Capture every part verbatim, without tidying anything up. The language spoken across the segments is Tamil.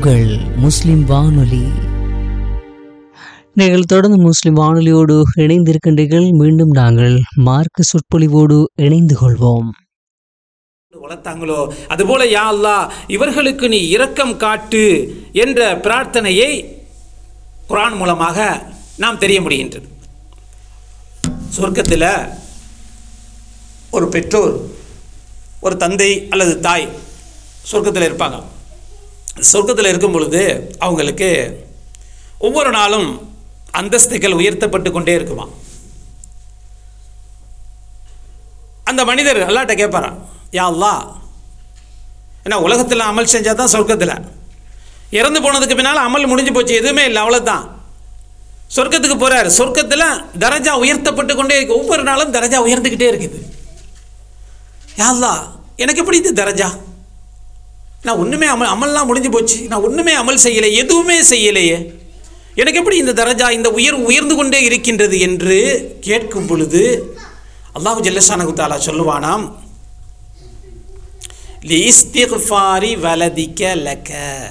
உங்கள் முஸ்லிம் வானொலி. நீங்கள் தொடர்ந்து முஸ்லிம் வானொலியோடு இணைந்திருக்கின்றீர்கள். மீண்டும் நாங்கள் மார்க்க சொற்பொழிவோடு இணைந்து கொள்வோம். வளர்த்தாங்களோ அதுபோல யா அல்லாஹ் இவர்களுக்கு நீ இரக்கம் காட்டு என்ற பிரார்த்தனையை குர்ஆன் மூலமாக நாம் தெரிய முடிகின்றது. சொர்க்கத்தில் ஒரு பெற்றோர், ஒரு தந்தை அல்லது தாய் சொர்க்கத்தில் இருப்பாங்க. சொர்க்கத்தில் இருக்கும் பொழுது அவங்களுக்கு ஒவ்வொரு நாளும் அந்தஸ்துகள் உயர்த்தப்பட்டு கொண்டே இருக்குமா. அந்த மனிதர் அல்லாஹ்ட்ட கேட்பாராம், யா அல்லாஹ், ஏன்னா உலகத்தில் அமல் செஞ்சால் தான் சொர்க்கத்தில், இறந்து போனதுக்கு பின்னால் அமல் முடிஞ்சு போச்சு, எதுவுமே இல்லை, அவ்வளோதான். சொர்க்கத்துக்கு போகிறார். சொர்க்கத்தில் தரஜா உயர்த்தப்பட்டு கொண்டே இருக்கு. ஒவ்வொரு நாளும் தரஜா உயர்ந்துக்கிட்டே இருக்குது. யா அல்லாஹ், எனக்கு எப்படி இது தரஜா? நான் ஒன்றுமே அமல் அமல்லாம் முடிஞ்சு போச்சு, நான் ஒன்றுமே அமல் செய்யலை, எதுவுமே செய்யலையே, எனக்கு எப்படி இந்த தரஜா, இந்த உயர் உயர்ந்து கொண்டே இருக்கின்றது என்று கேட்கும் பொழுது அல்லாஹ் ஜல்லஷானஹு தஆலா சொல்லுவானாம், லிஸ்திக்ஃபாரி வலதிக லக,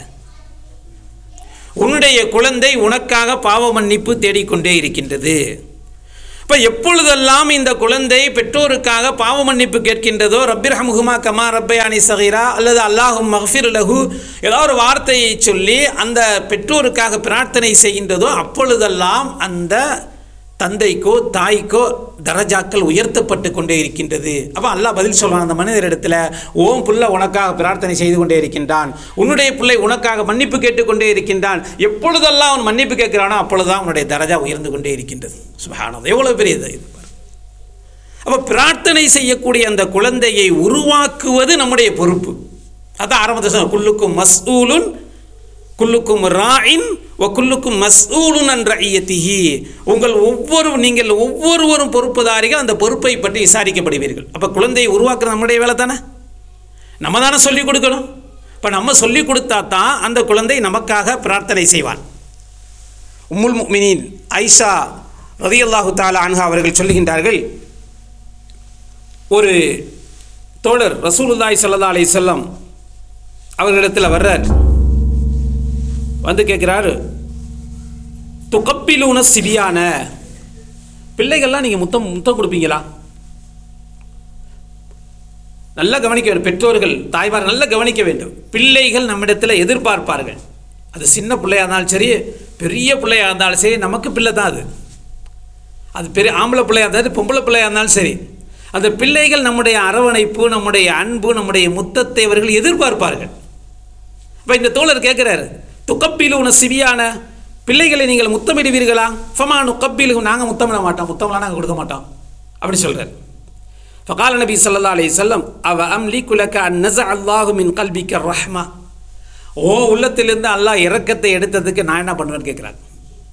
உன்னுடைய குழந்தை உனக்காக பாவ மன்னிப்பு தேடிக்கொண்டே இருக்கின்றது. இப்போ எப்பொழுதெல்லாம் இந்த குழந்தை பெற்றோருக்காக பாவ மன்னிப்பு கேட்கின்றதோ, ரப்பிர்ஹம்ஹுமா கமா ரப்பயானி சகீரா அல்லது அல்லாஹும் மக்ஃபிர் லஹு ஏதாவது ஒரு வார்த்தையை சொல்லி அந்த பெற்றோருக்காக பிரார்த்தனை செய்கின்றதோ, அப்பொழுதெல்லாம் அந்த தந்தைக்கோ தாய்க்கோ தரஜாக்கள் உயர்த்தப்பட்டு கொண்டே இருக்கின்றது. அப்போ அல்லாஹ் பதில் சொல்கிறான் அந்த மனிதரிடத்தில், ஓம் புள்ள உனக்காக பிரார்த்தனை செய்து கொண்டே இருக்கின்றான், உன்னுடைய பிள்ளை உனக்காக மன்னிப்பு கேட்டுக்கொண்டே இருக்கின்றான், எப்பொழுதெல்லாம் அவன் மன்னிப்பு கேட்கிறானோ அப்பொழுதுதான் அவனுடைய தரஜா உயர்ந்து கொண்டே இருக்கின்றது. சுப்ஹானல்லாஹ், எவ்வளோ பெரியது இது. அப்போ பிரார்த்தனை செய்யக்கூடிய அந்த குழந்தையை உருவாக்குவது நம்முடைய பொறுப்பு. அதான் ஆரம்பத்தில் சொன்ன, குல்லுக்கும் மஸ்ஊலுன் குல்லுக்கும் ராயின் வ குல்லுக்கும் மஸ்ஊலுன் அன் ரஇயத்திஹி, உங்கள் ஒவ்வொரு நீங்கள் ஒவ்வொருவரும் பொறுப்புதாரிகள், அந்த பொறுப்பை பற்றி விசாரிக்கப்படுவீர்கள். அப்போ குழந்தையை உருவாக்குறது நம்முடைய வேலை தானே, நம்ம தானே சொல்லிக் கொடுக்கணும். இப்போ நம்ம சொல்லிக் கொடுத்தா தான் அந்த குழந்தை நமக்காக பிரார்த்தனை செய்வான். உம்முல் முஃமினீன் ஐஷா ரலியல்லாஹு தஆலா அன்ஹா அவர்கள் சொல்லுகின்றார்கள், ஒரு தோழர் ரசூலுல்லாஹி ஸல்லல்லாஹு அலைஹி வஸல்லம் அவர்களிடத்தில் வர்றார். வந்து கேட்குறாரு, துகப்பிலூன சிபியான, பிள்ளைகள்லாம் நீங்கள் முத்தம் முத்தம் கொடுப்பீங்களா? நல்லா கவனிக்க வேண்டும் பெற்றோர்கள், தாய்மார் நல்லா கவனிக்க வேண்டும். பிள்ளைகள் நம்மிடத்தில் எதிர்பார்ப்பார்கள். அது சின்ன பிள்ளையாக இருந்தாலும் சரி, பெரிய பிள்ளையாக இருந்தாலும் சரி, நமக்கு பிள்ளை தான் அது. அது பெரிய ஆம்பளை பிள்ளையாக இருந்தாலும் பொம்பளை பிள்ளையாக இருந்தாலும் சரி, அந்த பிள்ளைகள் நம்முடைய அரவணைப்பு, நம்முடைய அன்பு, நம்முடைய முத்தத்தை அவர்கள் எதிர்பார்ப்பார்கள். இப்போ இந்த தோழர் கேட்குறாரு, துகப்பிலூன சிபியான, பிள்ளைகளை நீங்கள் முத்தமிடுவீர்களா? ஃபமா நுகப்பிலு, நாங்கள் முத்தமிட மாட்டோம், முத்தம்லாம் நாங்கள் கொடுக்க மாட்டோம் அப்படி சொல்கிறார். ஃபகால நபி ஸல்லல்லாஹு அலைஹி வஸல்லம், அவ அம்லிகு லக அன் நஸஅ அல்லாஹு மின் கல்பிக ரஹ்மா, ஓ உள்ளத்திலிருந்து அல்லாஹ் இரக்கத்தை எடுத்ததுக்கு நான் என்ன பண்ணுவேன்னு கேட்குறாங்க.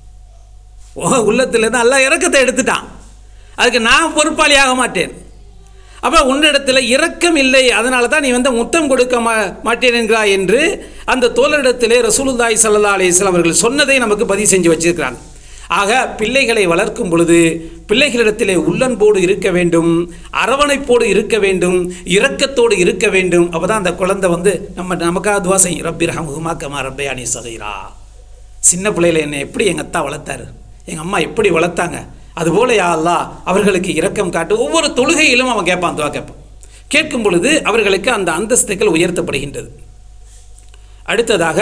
ஓ உள்ளத்திலிருந்து அல்லாஹ் இரக்கத்தை எடுத்துட்டான், அதுக்கு நான் பொறுப்பாளியாக மாட்டேன். அப்போ உன்னிடத்தில் இரக்கம் இல்லை, அதனால தான் நீ வந்து முத்தம் கொடுக்க மா மாட்டேன் என்கிறாய் என்று அந்த தோழரிடத்திலே ரசூலுல்லாஹி ஸல்லல்லாஹு அலைஹி வஸல்லம் அவர்கள் சொன்னதை நமக்கு பதிவு செஞ்சு வச்சிருக்கிறாங்க. ஆக பிள்ளைகளை வளர்க்கும் பொழுது பிள்ளைகளிடத்திலே உள்ளன்போடு இருக்க வேண்டும், அரவணைப்போடு இருக்க வேண்டும், இரக்கத்தோடு இருக்க வேண்டும். அப்போ தான் அந்த குழந்தை வந்து நம்ம நமக்காக துவா செய்யும், ரப்பிர்ஹம்ஹுமா கமா ரப்பயானி சகீரா. சின்ன பிள்ளைகளை என்னை எப்படி எங்கள் அத்தா வளர்த்தாரு, எங்கள் அம்மா எப்படி வளர்த்தாங்க, அதுபோல யா அல்லாஹ் அவர்களுக்கு இரக்கம் காட்டு. ஒவ்வொரு தொழுகையிலும் அவன் கேட்பான், துவா கேட்பான். கேட்கும் பொழுது அவர்களுக்கு அந்த அந்தஸ்துகள் உயர்த்தப்படுகின்றது. அடுத்ததாக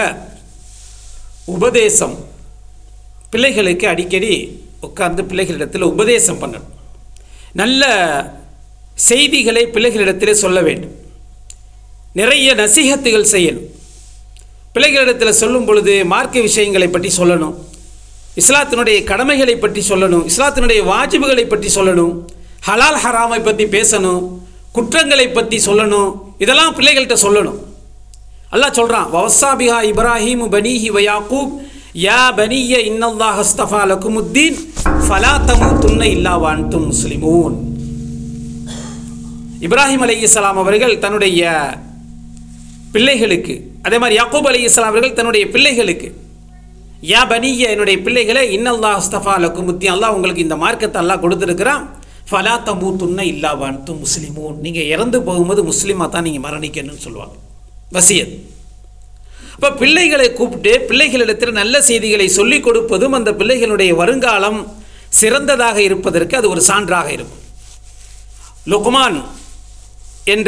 உபதேசம். பிள்ளைகளுக்கு அடிக்கடி உட்கார்ந்து பிள்ளைகளிடத்தில் உபதேசம் பண்ணணும். நல்ல செய்திகளை பிள்ளைகளிடத்தில் சொல்ல வேண்டும். நிறைய நசீஹத்துகள் செய்யணும். பிள்ளைகளிடத்தில் சொல்லும் பொழுது மார்க்க விஷயங்களை பற்றி சொல்லணும், இஸ்லாத்தினுடைய கடமைகளை பற்றி சொல்லணும், இஸ்லாத்தினுடைய வாஜிபுகளை பற்றி சொல்லணும், ஹலால் ஹராமை பற்றி பேசணும், குற்றங்களை பற்றி சொல்லணும். இதெல்லாம் பிள்ளைகள்கிட்ட சொல்லணும். அல்லாஹ் சொல்கிறான், வவஸ்ஸாபிஹா இப்ராஹீம் பனீஹி வ யாக்கூப் யா பனிய இன்னல்லாஹ் அஸ்தஃபா லகுமுத்தீன் ஃபலா தமூதுன்ன இல்லா வ அன்தும் முஸ்லிமூன். இப்ராஹிம் அலைஹிஸ்ஸலாம் அவர்கள் தன்னுடைய பிள்ளைகளுக்கு, அதே மாதிரி யாக்கூப் அலைஹிஸ்ஸலாம் அவர்கள் தன்னுடைய பிள்ளைகளுக்கு, யா பனிய என்னுடைய பிள்ளைகளை இன்னல்லாஹ் அஸ்தஃபா லகுமுத்தீன், அல்லாஹ் உங்களுக்கு இந்த மார்க்கத்தை அல்லாஹ் கொடுத்துருக்கிறான், ஃபலா தமூதுன்ன இல்லா வ அன்தும் முஸ்லிமூன், நீங்கள் இறந்து போகும்போது முஸ்லீமாக தான் நீங்கள் மரணிக்கணும்னு சொல்லுவாங்க, வசியத். அப்போ பிள்ளைகளை கூப்பிட்டு பிள்ளைகளிடத்தில் நல்ல செய்திகளை சொல்லிக் கொடுப்பதும் அந்த பிள்ளைகளுடைய வருங்காலம் சிறந்ததாக இருப்பதற்கு அது ஒரு சான்றாக இருக்கும். லுக்மான் என்ற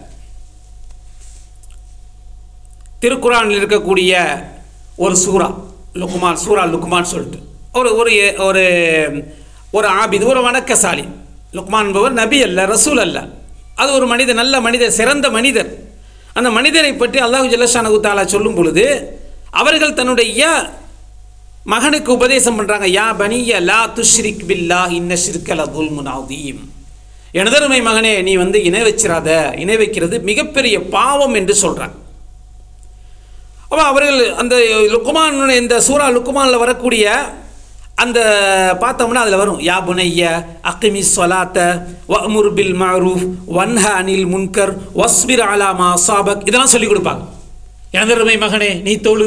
திருக்குரானில் இருக்கக்கூடிய ஒரு சூரா, லுக்மான் சூரா லுக்மான் சொல்லிட்டு ஒரு ஒரு ஒரு ஒரு ஆபிது, ஒரு வணக்கசாலி. லுக்மான் என்பவர் நபி அல்ல, ரசூல் அல்ல. அது ஒரு மனிதர், நல்ல மனிதர், சிறந்த மனிதர். அந்த மனிதரை பற்றி அல்லாஹு ஜல்லஷானஹு தஆலா சொல்லும் பொழுது அவர்கள் தன்னுடைய மகனுக்கு உபதேசம் பண்ணுறாங்க. யா பனிய லா துஷ்ரிக் பில்லாஹ் இன்ன ஷிர்க லதுல்முன் அதீம். எனதருமை மகனே, நீ வந்து இணை வச்சிராத, இணை வைக்கிறது மிகப்பெரிய பாவம் என்று சொல்கிறாங்க. அப்போ அவர்கள் அந்த லுக்மான், இந்த சூரா லுக்மானில் வரக்கூடிய அந்த பார்த்தோம்னா அதில் வரும் யா புனைய அக்கிமி சொலாத்த வஅ்முர் பில் மஅரூஃப் வன்ஹ அனில் முன்கர் வஸ்பிர் அலா மா அஸாபக், இதெல்லாம் சொல்லிக் கொடுப்பாங்க. எனதருமை மகனே, நீ தொழு,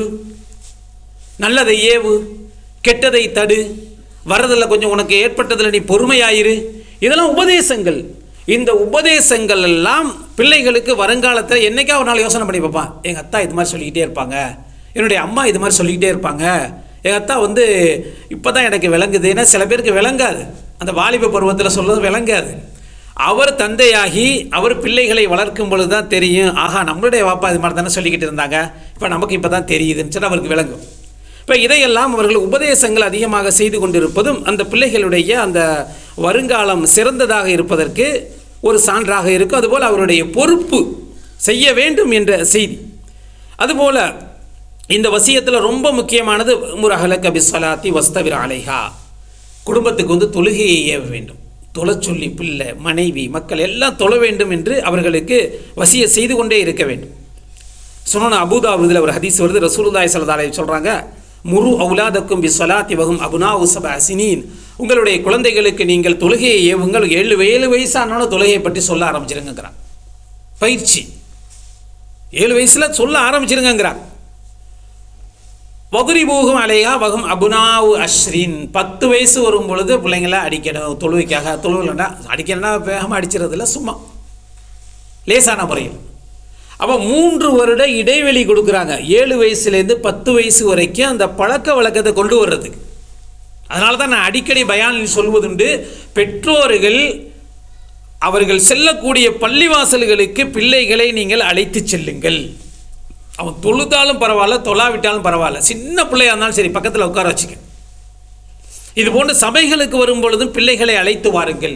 நல்லதை ஏவு, கெட்டதை தடு, வரதில் கொஞ்சம் உனக்கு ஏற்பட்டதில் நீ பொறுமையாயிரு. இதெல்லாம் உபதேசங்கள். இந்த உபதேசங்கள் எல்லாம் பிள்ளைகளுக்கு வருங்காலத்தில் என்றைக்கா ஒரு நாள் யோசனை பண்ணி பார்ப்பான். எங்கள் அத்தா இது மாதிரி சொல்லிக்கிட்டே இருப்பாங்க, என்னுடைய அம்மா இது மாதிரி சொல்லிக்கிட்டே இருப்பாங்க, எங்கள் அத்தா வந்து இப்போ தான் எனக்கு விளங்குது. ஏன்னா சில பேருக்கு விளங்காது, அந்த வாலிப பருவத்தில் சொல்கிறது விளங்காது. அவர் தந்தையாகி அவர் பிள்ளைகளை வளர்க்கும் பொழுது தான் தெரியும், ஆஹா நம்மளுடைய வாப்பா இது மாதிரி தானே சொல்லிக்கிட்டு இருந்தாங்க, இப்போ நமக்கு இப்போ தான் தெரியுதுன்னு சொல்லி அவருக்கு விளங்கும். இப்போ இதையெல்லாம் அவர்கள் உபதேசங்கள் அதிகமாக செய்து கொண்டிருப்பதும் அந்த பிள்ளைகளுடைய அந்த வருங்காலம் சிறந்ததாக இருப்பதற்கு ஒரு சான்றாக இருக்கும். அதுபோல் அவருடைய பொறுப்பு செய்ய வேண்டும் என்ற செய்தி. அதுபோல் இந்த வசியத்தில் ரொம்ப முக்கியமானது முரஹலக பிஸ்ஸலாத்தி வஸ்தவிர் அலைஹா, குடும்பத்துக்கு வந்து தொழுகையை ஏவ வேண்டும். தொலை சொல்லி பிள்ளை மனைவி மக்கள் எல்லாம் தொழ வேண்டும் என்று அவர்களுக்கு வசிய செய்து கொண்டே இருக்க வேண்டும். சுனன் அபூதாவுதில் ஒரு ஹதீஸ் வருது. ரசூலுல்லாஹி ஸல்லல்லாஹு அலைஹி வஸல்லம் சொல்கிறாங்க, முரு அவுலாதக்கும் பிஸ்ஸலாத்தி வஹும் அப்னாஉ சப்அ சினீன், உங்களுடைய குழந்தைகளுக்கு நீங்கள் தொழுகையை ஏவுங்கள், ஏழு ஏழு வயசானாலும் தொழுகையை பற்றி சொல்ல ஆரம்பிச்சிருங்கிறான். பயிற்சி ஏழு வயசில் சொல்ல ஆரம்பிச்சிருங்கிறான். வகுரிபூகும் அலையா வகும் அபுனாவு அஸ்ரீன், பத்து வயசு வரும் பொழுது பிள்ளைங்கள அடிக்கணும் தொழுவைக்காக. தொழுவில்னா அடிக்கணும்னா வேகமாக அடிச்சிடறதில்ல, சும்மா லேசான முறையில். அப்போ மூன்று வருட இடைவெளி கொடுக்குறாங்க, ஏழு வயசுலேருந்து பத்து வயசு வரைக்கும் அந்த பழக்க வழக்கத்தை கொண்டு வர்றதுக்கு. அதனால தான் நான் அடிக்கடி பயானில் சொல்வதுண்டு, பெற்றோர்கள் அவர்கள் செல்லக்கூடிய பள்ளிவாசல்களுக்கு பிள்ளைகளை நீங்கள் அழைத்து செல்லுங்கள். அவன் தொழுதாலும் பரவாயில்ல, தொழாவிட்டாலும் பரவாயில்ல, சின்ன பிள்ளையாக இருந்தாலும் சரி பக்கத்தில் உட்கார வச்சுக்க. இது போன்ற சபைகளுக்கு வரும் பொழுதும் பிள்ளைகளை அழைத்து வாருங்கள்.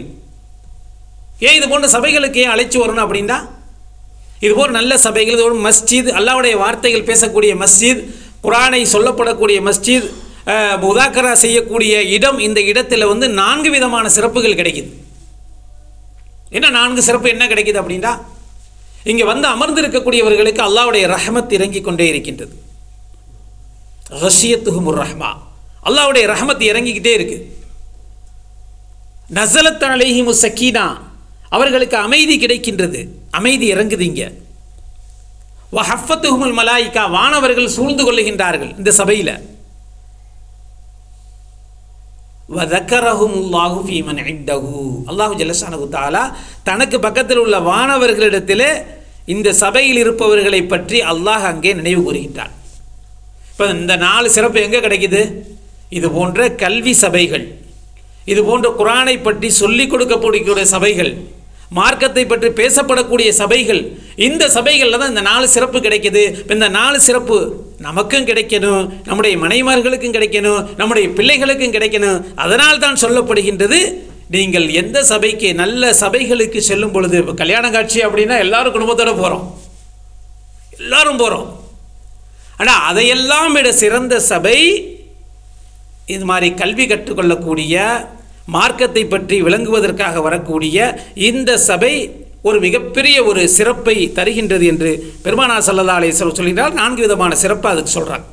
ஏன் இது போன்ற சபைகளுக்கு ஏன் அழைச்சி வரணும் அப்படின்னா, இதுபோல் நல்ல சபைகள், இது ஒரு மஸ்ஜித், அல்லாஹ்வுடைய வார்த்தைகள் பேசக்கூடிய மஸ்ஜித், குர்ஆனை சொல்லப்படக்கூடிய மஸ்ஜித், முதாக்கரா செய்யக்கூடிய இடம். இந்த இடத்துல வந்து நான்கு விதமான சிறப்புகள் கிடைக்குது. என்ன நான்கு சிறப்பு என்ன கிடைக்குது அப்படின்னா, இங்கே வந்து அமர்ந்திருக்கக்கூடியவர்களுக்கு அல்லாஹ்வுடைய ரஹ்மத் இறங்கி கொண்டே இருக்கின்றது. ரஷியத்துஹுமுர் ரஹ்மா, அல்லாஹ்வுடைய ரஹ்மத் இறங்கிக்கிட்டே இருக்கு. நஸலத் அலைஹிமுஸ் ஸக்கீனா, அவர்களுக்கு அமைதி கிடைக்கின்றது, அமைதி இறங்குது இங்கே. வஹஃபத்துஹுமுல் மலாயிகா, வானவர்கள் சூழ்ந்து கொள்ளுகின்றார்கள் இந்த சபையில். வதக்கரஹுமுல்லாஹு ஃபீ மன் இந்தஹு, அல்லாஹு ஜல்லஷானஹு தஆலா தனக்கு பக்கத்தில் உள்ள வானவர்களிடத்திலே இந்த சபையில் இருப்பவர்களை பற்றி அல்லாஹ் அங்கே நினைவு கூறுகின்றார். இப்போ இந்த நாலு சிறப்பு எங்கே கிடைக்குது? இது போன்ற கல்வி சபைகள், இது போன்ற குர்ஆனை பற்றி சொல்லிக் கொடுக்கக்கூடிய சபைகள், மார்க்கத்தை பற்றி பேசப்படக்கூடிய சபைகள், இந்த சபைகளில் தான் இந்த நாலு சிறப்பு கிடைக்கிது. இந்த நாலு சிறப்பு நமக்கும் கிடைக்கணும், நம்முடைய மனைவிமார்களுக்கும் கிடைக்கணும், நம்முடைய பிள்ளைகளுக்கும் கிடைக்கணும். அதனால் தான் சொல்லப்படுகின்றது, நீங்கள் எந்த சபைக்கு, நல்ல சபைகளுக்கு செல்லும் பொழுது, இப்போ கல்யாண காட்சி அப்படின்னா எல்லாரும் குடும்பத்தோடு போகிறோம், எல்லாரும் போகிறோம். ஆனால் அதையெல்லாம் விட சிறந்த சபை இது மாதிரி கல்வி கற்றுக்கொள்ளக்கூடிய, மார்க்கத்தை பற்றி விளங்குவதற்காக வரக்கூடிய இந்த சபை ஒரு மிகப்பெரிய ஒரு சிறப்பை தருகின்றது என்று பெருமானார் ஸல்லல்லாஹு அலைஹி வஸல்லம் சொல்கிறார். நான்கு விதமான சிறப்பு அதுக்கு சொல்கிறாங்க.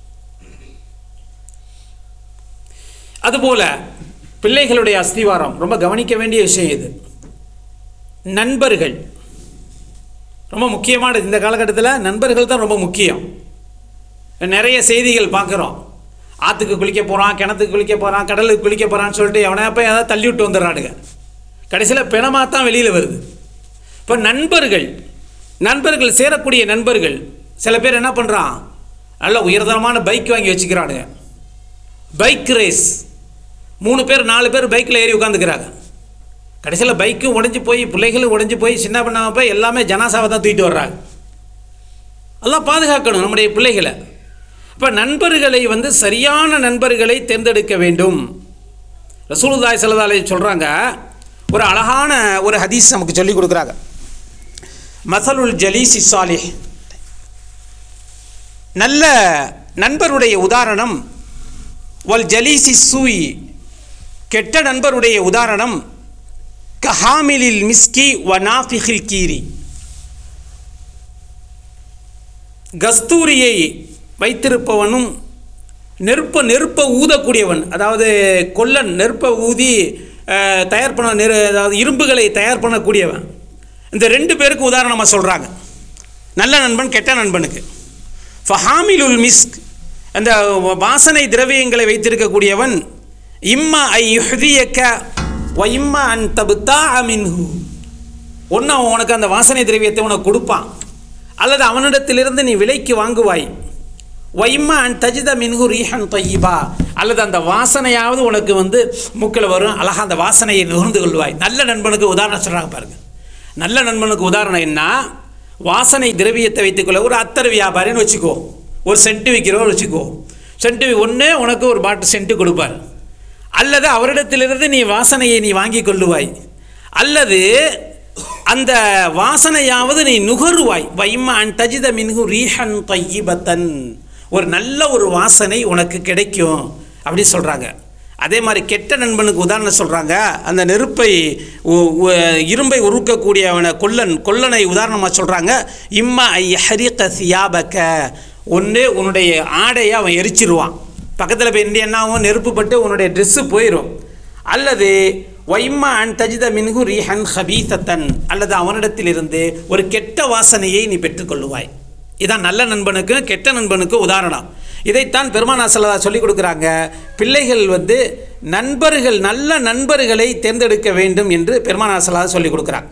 அதுபோல பிள்ளைகளுடைய அஸ்திவாரம் ரொம்ப கவனிக்க வேண்டிய விஷயம். இது நண்பர்கள் ரொம்ப முக்கியமானது. இந்த காலகட்டத்தில் நண்பர்கள் தான் ரொம்ப முக்கியம். நிறைய செய்திகள் பார்க்குறோம், ஆற்றுக்கு குளிக்க போகிறான், கிணத்துக்கு குளிக்க போகிறான், கடலுக்கு குளிக்க போகிறான்னு சொல்லிட்டு எவனை போய் ஏதாவது தள்ளி விட்டு வந்துடுறானுங்க. கடைசியில் பிணமாக தான் வெளியில் வருது. இப்போ நண்பர்கள், நண்பர்கள் சேரக்கூடிய நண்பர்கள், சில பேர் என்ன பண்ணுறான், நல்ல உயர்தரமான பைக் வாங்கி வச்சுக்கிறானுங்க. பைக் ரேஸ், மூணு பேர் நாலு பேர் பைக்கில் ஏறி உட்காந்துக்கிறாங்க. கடைசியில் பைக்கும் உடஞ்சி போய் பிள்ளைகளும் உடஞ்சி போய் சின்ன பண்ணாமல் போய் எல்லாமே ஜனாசாவை தான் தூக்கிட்டு வர்றாங்க. எல்லாம் பாதுகாக்கணும் நம்முடைய பிள்ளைகளை. இப்போ நண்பர்களை வந்து சரியான நண்பர்களை தேர்ந்தெடுக்க வேண்டும். ரசூலுல்லாஹி ஸல்லல்லாஹு அலைஹி சொல்கிறாங்க, ஒரு அழகான ஒரு ஹதீஸ் நமக்கு சொல்லிக் கொடுக்குறாங்க. மஸலுல் ஜலீஸி ஸாலிஹ், நல்ல நண்பருடைய உதாரணம், வல் ஜலீஸி சூயி, கெட்ட நண்பருடைய உதாரணம், கஹாமிலில் மிஸ்கி வ நாஃபிஹில் கீரி, கஸ்தூரியை வைத்திருப்பவனும் நெருப்ப நெருப்பை ஊதக்கூடியவன், அதாவது கொல்லன் நெருப்பை ஊதி தயார் பண்ண நெரு அதாவது இரும்புகளை தயார் பண்ணக்கூடியவன். இந்த ரெண்டு பேருக்கு உதாரணமாக சொல்கிறாங்க, நல்ல நண்பன் கெட்ட நண்பனுக்கு. ஃபஹாமிலுல் மிஸ்க், அந்த வாசனை திரவியங்களை வைத்திருக்கக்கூடியவன், இம்மா ஐ யுஹ்தியக்க வ இம்மா அன் தப்தா மின்ஹு, ஒன்று அவன் உனக்கு அந்த வாசனை திரவியத்தை உனக்கு கொடுப்பான், அல்லது அவனிடத்திலிருந்து நீ விலைக்கு வாங்குவாய். வைம்மா அன் தஜித மின்ஹு ரீஹன் தையிபா, அல்லது அந்த வாசனையாவது உனக்கு வந்து மூக்கில் வரும், அழகாக அந்த வாசனையை நுகர்ந்து கொள்வாய். நல்ல நண்பனுக்கு உதாரணம் சொல்கிறாங்க பாருங்கள். நல்ல நண்பனுக்கு உதாரணம் என்ன, வாசனை திரவியத்தை வைத்துக்கொள்ள ஒரு அத்தர் வியாபாரின்னு வச்சுக்கோ, ஒரு சென்ட்டு விற்கிறோன்னு வச்சுக்கோ. சென்ட்டு ஒன்று உனக்கு ஒரு பாட்டு சென்ட்டு கொடுப்பார், அல்லது அவரிடத்திலிருந்து நீ வாசனையை நீ வாங்கி கொள்ளுவாய், அல்லது அந்த வாசனையாவது நீ நுகருவாய். வைம்மா அன் தஜித மின்ஹு ரீஹன் தையிபத்தன், ஒரு நல்ல ஒரு வாசனை உனக்கு கிடைக்கும் அப்படின்னு சொல்கிறாங்க. அதே மாதிரி கெட்ட நண்பனுக்கு உதாரணம் சொல்கிறாங்க, அந்த நெருப்பை இரும்பை உருக்கக்கூடியவனை கொல்லன் கொல்லனை உதாரணமாக சொல்கிறாங்க. இம்மா ஐ ஹரிக சியாபக்க, ஒன்று உன்னுடைய ஆடையை அவன் எரிச்சிருவான், பக்கத்தில் போய் இருந்து என்ன ஆகும், நெருப்பு பட்டு உன்னுடைய ட்ரெஸ்ஸு போயிடும். அல்லது வைம்மா அன் தஜித மின்ஹு ரீஹன் ஹபீசத்தன், அல்லது அவனிடத்திலிருந்து ஒரு கெட்ட வாசனையை நீ பெற்றுக்கொள்ளுவாய். இதான் நல்ல நண்பனுக்கு கெட்ட நண்பனுக்கு உதாரணம். இதைத்தான் பெருமானார் ஸல்லல்லாஹு அலைஹி சொல்லிக் கொடுக்குறாங்க. பிள்ளைகள் வந்து நண்பர்கள் நல்ல நண்பர்களை தேர்ந்தெடுக்க வேண்டும் என்று பெருமானார் ஸல்லல்லாஹு அலைஹி சொல்லிக் கொடுக்குறாங்க.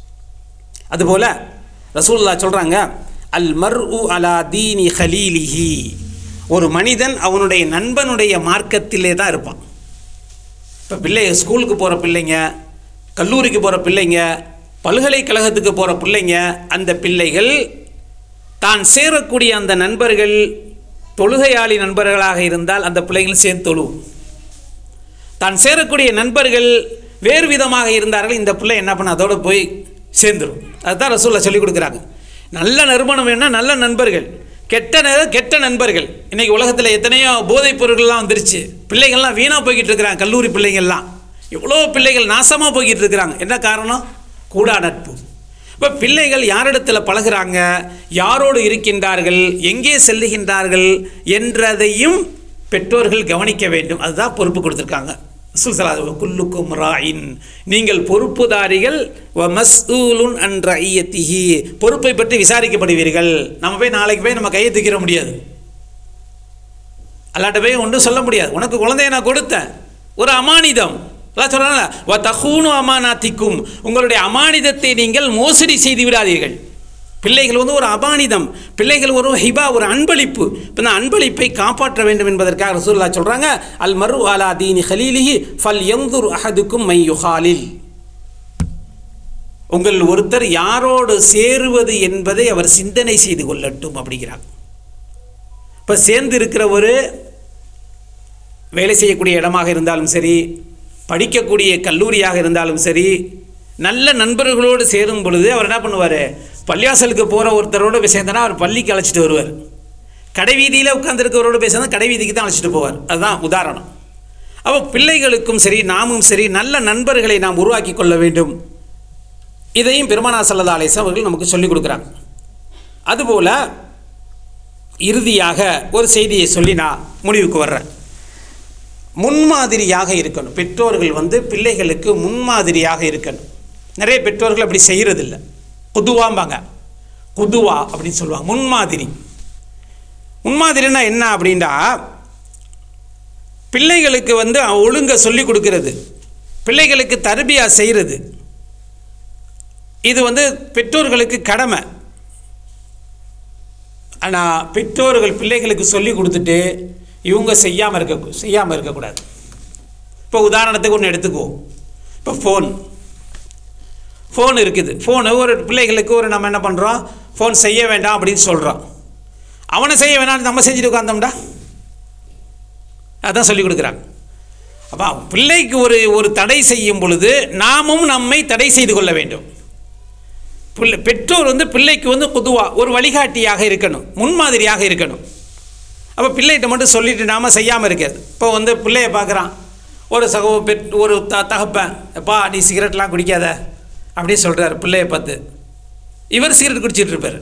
அதுபோல் ரசூலுல்லாஹ் சொல்கிறாங்க, அல் மர்உ அலா தீனி ஹலீலிஹி, ஒரு மனிதன் அவனுடைய நண்பனுடைய மார்க்கத்திலே தான் இருப்பான். இப்போ பிள்ளை ஸ்கூலுக்கு போகிற பிள்ளைங்க, கல்லூரிக்கு போகிற பிள்ளைங்க, பல்கலைக்கழகத்துக்கு போகிற பிள்ளைங்க, அந்த பிள்ளைகள் தான் சேரக்கூடிய அந்த நண்பர்கள் தொழுகையாளி நண்பர்களாக இருந்தால் அந்த பிள்ளைகள் சேர்ந்து தொழுவும். தான் சேரக்கூடிய நண்பர்கள் வேறு விதமாக இருந்தார்கள், இந்த பிள்ளை என்ன பண்ண அதோடு போய் சேர்ந்துடும். அதுதான் ரசூலுல்லாஹ் சொல்லிக் கொடுக்குறாங்க. நல்ல நறுமணம் வேணும்னா நல்ல நண்பர்கள், கெட்ட கெட்ட நண்பர்கள். இன்றைக்கி உலகத்தில் எத்தனையோ போதைப் பொருட்கள்லாம் வந்துருச்சு, பிள்ளைகள்லாம் வீணாக போய்கிட்டு இருக்கிறாங்க. கல்லூரி பிள்ளைகள்லாம் எவ்வளோ பிள்ளைகள் நாசமாக போய்கிட்டு இருக்கிறாங்க. என்ன காரணம்? கூடா நட்பு. இப்போ பிள்ளைகள் யாரிடத்தில் பழகிறாங்க, யாரோடு இருக்கின்றார்கள், எங்கே செல்லுகின்றார்கள் என்றதையும் பெற்றோர்கள் கவனிக்க வேண்டும். அதுதான் பொறுப்பு கொடுத்துருக்காங்க. குல்லுக்கும் ராயின், நீங்கள் பொறுப்புதாரிகள், வ மஸ்ஊலுன் அன் ரஇயத்திஹி, பொறுப்பை பற்றி விசாரிக்கப்படுவீர்கள். நம்ம போய் நாளைக்கு போய் நம்ம கையை தூக்கிட முடியாது, அல்லாட்ட போய் ஒன்றும் சொல்ல முடியாது. உனக்கு குழந்தைய நான் கொடுத்தேன், ஒரு அமானிதம். அல்லாஹ் சொல்றானே, வ தஹூனு அமானாத்திக்கும், உங்களுடைய அமானிதத்தை நீங்கள் மோசடி செய்து விடாதீர்கள். பிள்ளைகள் வந்து ஒரு அபானிதம், பிள்ளைகள் ஒரு ஹிபா, ஒரு அன்பளிப்பு. இப்போ இந்த அன்பளிப்பை காப்பாற்ற வேண்டும் என்பதற்காக ரசூலுல்லாஹ் சொல்கிறாங்க, அல் மரு அலா தீனி ஹலீலிஹி ஃபல் யன்துர் அஹதுக்கும் மை யுஹாலில், உங்கள் ஒருத்தர் யாரோடு சேருவது என்பதை அவர் சிந்தனை செய்து கொள்ளட்டும் அப்படிங்கிறாங்க. இப்போ சேர்ந்து இருக்கிற ஒரு வேலை செய்யக்கூடிய இடமாக இருந்தாலும் சரி, படிக்கக்கூடிய கல்லூரியாக இருந்தாலும் சரி, நல்ல நண்பர்களோடு சேரும் பொழுது அவர் என்ன பண்ணுவார், பள்ளிவாசலுக்கு போகிற ஒருத்தரோடு பேசியிருந்தனா அவர் பள்ளிக்கு அழைச்சிட்டு வருவார், கடை வீதியில் உட்காந்துருக்கிறவரோடு பேசினா கடை வீதிக்கு தான் அழைச்சிட்டு போவார். அதுதான் உதாரணம். அப்போ பிள்ளைகளுக்கும் சரி நாமும் சரி நல்ல நண்பர்களை நாம் உருவாக்கி கொள்ள வேண்டும். இதையும் பெருமானார் ஸல்லல்லாஹு அலைஹி வஸல்லம் அவர்கள் நமக்கு சொல்லிக் கொடுக்குறாங்க. அதுபோல் இறுதியாக ஒரு செய்தியை சொல்லி நான் முடிவுக்கு வர்றேன். முன்மாதிரியாக இருக்கணும். பெற்றோர்கள் வந்து பிள்ளைகளுக்கு முன்மாதிரியாக இருக்கணும். நிறைய பெற்றோர்கள் அப்படி செய்கிறதில்லை. குதுவாம்பாங்க, குதுவா அப்படின்னு சொல்லுவாங்க. முன்மாதிரி, முன்மாதிரின்னா என்ன அப்படின்னா, பிள்ளைகளுக்கு வந்து ஒழுங்க சொல்லி கொடுக்கறது, பிள்ளைகளுக்கு தர்பியா செய்கிறது, இது வந்து பெற்றோர்களுக்கு கடமை. ஆனால் பெற்றோர்கள் பிள்ளைகளுக்கு சொல்லி கொடுத்துட்டு இவங்க செய்யாமல் இருக்க செய்யாமல் இருக்கக்கூடாது. இப்போ உதாரணத்துக்கு ஒன்று எடுத்துக்குவோம். இப்போ ஃபோன் ஃபோன் இருக்குது. ஃபோனு ஒரு பிள்ளைகளுக்கு ஒரு நம்ம என்ன பண்ணுறோம், ஃபோன் செய்ய வேண்டாம் அப்படின்னு சொல்கிறோம். அவனை செய்ய வேண்டாம்னு நம்ம செஞ்சுட்டு உட்காந்தோம்டா, அதான் சொல்லி கொடுக்குறாங்க. அப்போ பிள்ளைக்கு ஒரு ஒரு தடை செய்யும் பொழுது நாமும் நம்மை தடை செய்து கொள்ள வேண்டும். பிள்ளை பெற்றோர் வந்து பிள்ளைக்கு வந்து பொதுவா ஒரு வழிகாட்டியாக இருக்கணும், முன்மாதிரியாக இருக்கணும். அப்போ பிள்ளைகிட்ட மட்டும் சொல்லிட்டு நாம் செய்யாமல் இருக்காது. இப்போ வந்து பிள்ளையை பார்க்குறான் ஒரு சகோ பெற் ஒரு த தகப்பன் எப்பா நீ சிகரெட்லாம் குடிக்காத அப்படின்னு சொல்கிறார் பிள்ளையை பார்த்து. இவர் சிகரெட் குடிச்சிட்டு இருப்பார்.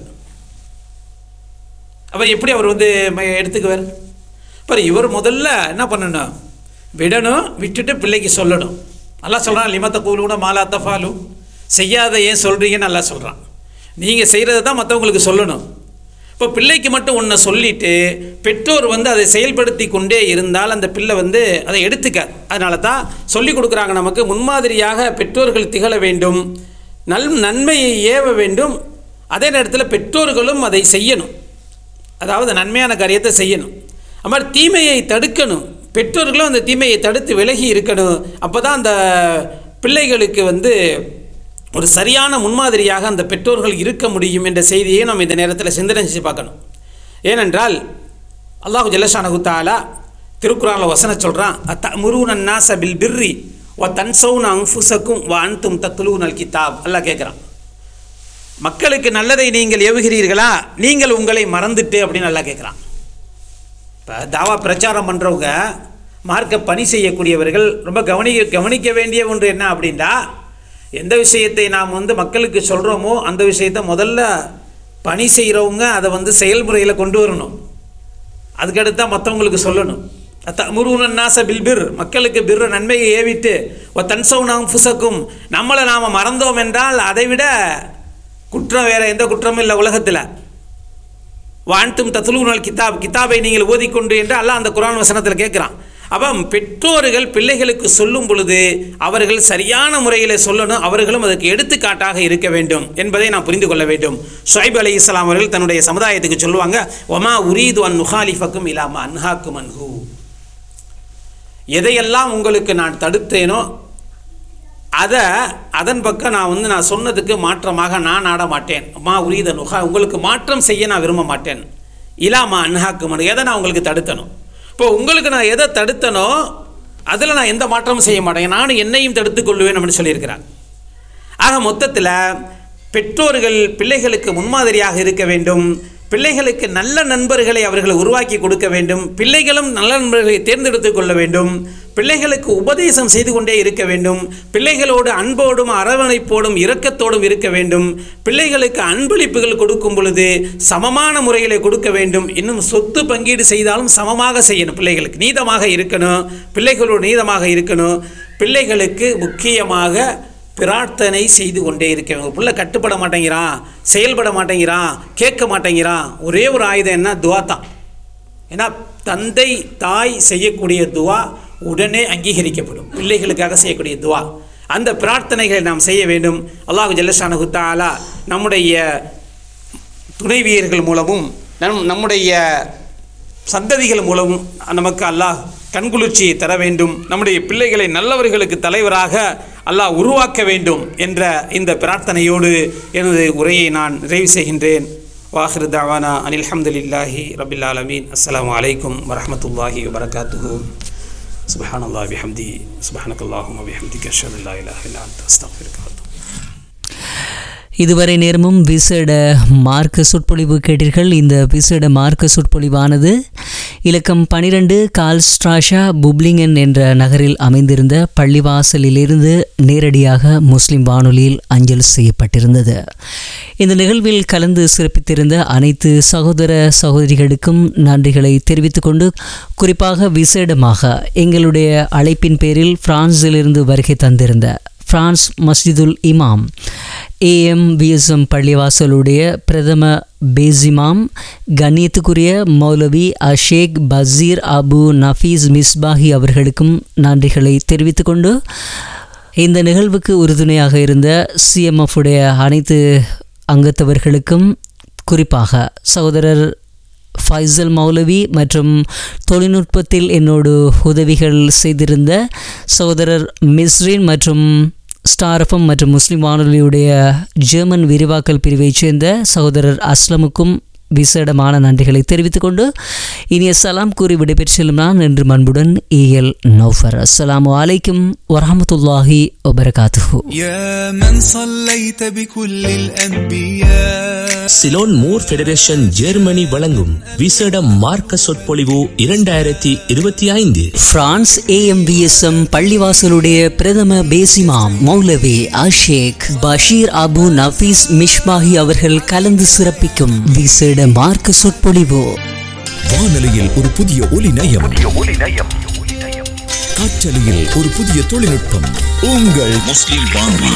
அப்போ எப்படி அவர் வந்து எடுத்துக்குவார்? அப்புறம் இவர் முதல்ல என்ன பண்ணணும், விடணும், விட்டுட்டு பிள்ளைக்கு சொல்லணும். நல்லா சொல்கிறான், லிமத்த கூலூன மாலா தஃபாலு, செய்யாத ஏன் சொல்கிறீங்கன்னு நல்லா சொல்கிறான். நீங்கள் செய்கிறத தான் மற்றவங்களுக்கு சொல்லணும். இப்போ பிள்ளைக்கு மட்டும் ஒன்று சொல்லிவிட்டு பெற்றோர் வந்து அதை செயல்படுத்தி கொண்டே இருந்தால் அந்த பிள்ளை வந்து அதை எடுத்துக்காது. அதனால தான் சொல்லி கொடுக்குறாங்க, நமக்கு முன்மாதிரியாக பெற்றோர்கள் திகழ வேண்டும், நல் நன்மையை ஏவ வேண்டும், அதே நேரத்தில் பெற்றோர்களும் அதை செய்யணும். அதாவது நன்மையான காரியத்தை செய்யணும். அது மாதிரி தீமையை தடுக்கணும், பெற்றோர்களும் அந்த தீமையை தடுத்து விலகி இருக்கணும். அப்போ தான் அந்த பிள்ளைகளுக்கு வந்து ஒரு சரியான முன்மாதிரியாக அந்த பெற்றோர்கள் இருக்க முடியும் என்ற செய்தியை நம்ம இந்த நேரத்தில் சிந்தனை செஞ்சு பார்க்கணும். ஏனென்றால் அல்லாஹு ஜல்லஷானஹு தஆலா திருக்குர்ஆனில் வசனம் சொல்கிறான், அத்தமுரூன அன்னாஸ பில் பிர்ரி வ தன்சௌன அன்ஃபுஸக்கும் வ அன்தும் தத்லூனல் கிதாப். அல்லாஹ் கேட்குறான், மக்களுக்கு நல்லதை நீங்கள் ஏவுகிறீர்களா, நீங்கள் உங்களை மறந்துட்டு அப்படின்னு நல்லா கேட்குறான். இப்போ தாவா பிரச்சாரம் பண்ணுறவங்க, மார்க்க பணி செய்யக்கூடியவர்கள் ரொம்ப கவனிக்க கவனிக்க வேண்டிய ஒன்று என்ன அப்படின்னா, எந்த விஷயத்தை நாம் வந்து மக்களுக்கு சொல்கிறோமோ அந்த விஷயத்தை முதல்ல பணி செய்கிறவங்க அதை வந்து செயல்முறையில் கொண்டு வரணும். அதுக்கடுத்து தான் மற்றவங்களுக்கு சொல்லணும். தஅமுரூன அன்னாஸ பில் பிர், மக்களுக்கு பிர் நன்மையை ஏவிட்டு வ தன்சௌன அன்ஃபுஸக்கும், நம்மளை நாம் மறந்தோம் என்றால் அதை விட குற்றம் வேறு எந்த குற்றமும் இல்லை உலகத்தில். வான்தும் தத்லூனல் கிதாப், கிதாபை நீங்கள் ஓதிக்கொண்டு என்று அல்லாஹ் அந்த குர்ஆன் வசனத்தில் கேட்குறான். அப்போ பெற்றோர்கள் பிள்ளைகளுக்கு சொல்லும் பொழுது அவர்கள் சரியான முறையில் சொல்லணும், அவர்களும் அதற்கு எடுத்துக்காட்டாக இருக்க வேண்டும் என்பதை நாம் புரிந்து கொள்ள வேண்டும். ஷுஐப் அலைஹிஸ்ஸலாம் அவர்கள் தன்னுடைய சமுதாயத்துக்கு சொல்லுவாங்க, ஒமா உரீது அன் நுஹாலிஃபக்கும் இலாமா அன்ஹாக்கும் அன்ஹு, எதையெல்லாம் உங்களுக்கு நான் தடுத்தேனோ அதை அதன் பக்கம் நான் வந்து நான் சொன்னதுக்கு மாற்றமாக நான் ஆட மாட்டேன். மா உரீத நுஹா, உங்களுக்கு மாற்றம் செய்ய நான் விரும்ப மாட்டேன். இலாமா அன்ஹாக்கும் அன்ஹு, எதை நான் உங்களுக்கு தடுத்தனும். இப்போ உங்களுக்கு நான் எதை தடுத்தனோ அதில் நான் எந்த மாற்றமும் செய்ய மாட்டேன், நானும் என்னையும் தடுத்து கொள்வேன் அப்படின்னு சொல்லியிருக்கிறாங்க. ஆக மொத்தத்தில் பெற்றோர்கள் பிள்ளைகளுக்கு முன்மாதிரியாக இருக்க வேண்டும், பிள்ளைகளுக்கு நல்ல நண்பர்களை அவர்களை உருவாக்கி கொடுக்க வேண்டும், பிள்ளைகளும் நல்ல நண்பர்களை தேர்ந்தெடுத்து கொள்ள வேண்டும், பிள்ளைகளுக்கு உபதேசம் செய்து கொண்டே இருக்க வேண்டும், பிள்ளைகளோடு அன்போடும் அரவணைப்போடும் இரக்கத்தோடும் இருக்க வேண்டும், பிள்ளைகளுக்கு அன்பளிப்புகள் கொடுக்கும் பொழுது சமமான முறையில் கொடுக்க வேண்டும். இன்னும் சொத்து பங்கீடு செய்தாலும் சமமாக செய்யணும், பிள்ளைகளுக்கு நீதமாக இருக்கணும், பிள்ளைகளோடு நீதமாக இருக்கணும். பிள்ளைகளுக்கு முக்கியமாக பிரார்த்தனை செய்து கொண்டே இருக்கவங்க. பிள்ளை கட்டுப்பட மாட்டேங்கிறான், செயல்பட மாட்டேங்கிறான், கேட்க மாட்டேங்கிறான், ஒரே ஒரு ஆயுதம் என்ன, துவா தான். ஏன்னா தந்தை தாய் செய்யக்கூடிய துவா உடனே அங்கீகரிக்கப்படும், பிள்ளைகளுக்காக செய்யக்கூடிய துவா. அந்த பிரார்த்தனைகளை நாம் செய்ய வேண்டும். அல்லாஹ் ஜல்லஷானஹு தஆலா நம்முடைய துணைவியர்கள் மூலமும் நம் நம்முடைய சந்ததிகள் மூலமும் நமக்கு அல்லாஹ் கண்குளிர்ச்சியை தர வேண்டும். நம்முடைய பிள்ளைகளை நல்லவர்களுக்கு தலைவராக அல்லாஹ் உருவாக்க வேண்டும் என்ற இந்த பிரார்த்தனையோடு எனது உரையை நான் நிறைவு செய்கின்றேன். வாஹிரு தஅவானா அனில் ஹம்துலில்லாஹி ரபில் ஆலமீன். அஸ்ஸலாமு அலைக்கும் வரஹ்மத்துல்லாஹி வபரகாத்துஹு. சுப்ஹானல்லாஹி பிஹம்திஹி சுப்ஹானக்கல்லாஹும்ம பிஹம்திக அஷ்ஹது அல்லா இலாஹா இல்லா அன்த அஸ்தக்ஃபிருக வ அத்தூபு இலைக். இதுவரை நேரமும் விசேட மார்க்க சொற்பொழிவு கேட்டீர்கள். இந்த விசேட மார்க்க சொற்பொழிவானது இலக்கம் பனிரெண்டு கால்ஸ்ட்ராஷா புப்ளிங்கன் என்ற நகரில் அமைந்திருந்த பள்ளிவாசலிலிருந்து நேரடியாக முஸ்லிம் வானொலியில் அஞ்சல் செய்யப்பட்டிருந்தது. இந்த நிகழ்வில் கலந்து சிறப்பித்திருந்த அனைத்து சகோதர சகோதரிகளுக்கும் நன்றிகளை தெரிவித்துக் கொண்டு, குறிப்பாக விசேடமாக எங்களுடைய அழைப்பின் பேரில் பிரான்சிலிருந்து வருகை தந்திருந்த பிரான்ஸ் மஸ்ஜிதுல் இமாம் ஏஎம்விஎஸ்எம் பள்ளிவாசலுடைய பிரதம பேசிமாம் கண்ணியத்துக்குரிய மௌலவி அஷேக் பசீர் அபு நஃபீஸ் மிஸ்பாஹி அவர்களுக்கும் நன்றிகளை தெரிவித்துக் கொண்டு, இந்த நிகழ்வுக்கு உறுதுணையாக இருந்த சிஎம்எஃப் உடைய அனைத்து அங்கத்தவர்களுக்கும், குறிப்பாக சகோதரர் ஃபைசல் மௌலவி மற்றும் தொழில்நுட்பத்தில் என்னோடு உதவிகள் செய்திருந்த சகோதரர் மிஸ்ரின் மற்றும் ஸ்டார் எஃப்எம் மற்றும் முஸ்லிம் வானொலியுடைய ஜெர்மன் விரிவாக்கல் பிரிவைச் சேர்ந்த சகோதரர் அஸ்லமுக்கும் விசேடமான நன்றிகளை தெரிவித்துக் கொண்டு இனிய சலாம் கூறி விடைபெற்று செல்லும் நான் என்று அன்புடன் ஏஎல் நௌஃபர். அஸ்ஸலாமு அலைக்கும் வரஹ்மத்துல்லாஹி வபரகாத்துஹு. சிலோன் மூர் ஃபெடரேஷன் ஜெர்மனி வழங்கும் விசேட மார்க்க சொற்பொழிவு இரண்டாயிரத்தி இருபத்தி ஐந்து. பிரான்ஸ் ஏஎம்விஎஸ்எம் பள்ளிவாசலுடைய பிரதம பேசிமாம் மௌலவி அஷேக் பஷீர் அபு நஃபீஸ் மிஷ்பாஹி அவர்கள் கலந்து சிறப்பிக்கும் விசேட மார்க்க சொற்பொழிவு. வானொலியில் ஒரு புதிய ஒலி நயம், காற்றலையில் ஒரு புதிய தொழில்நுட்பம். உங்கள் முஸ்லிம் வானொலி.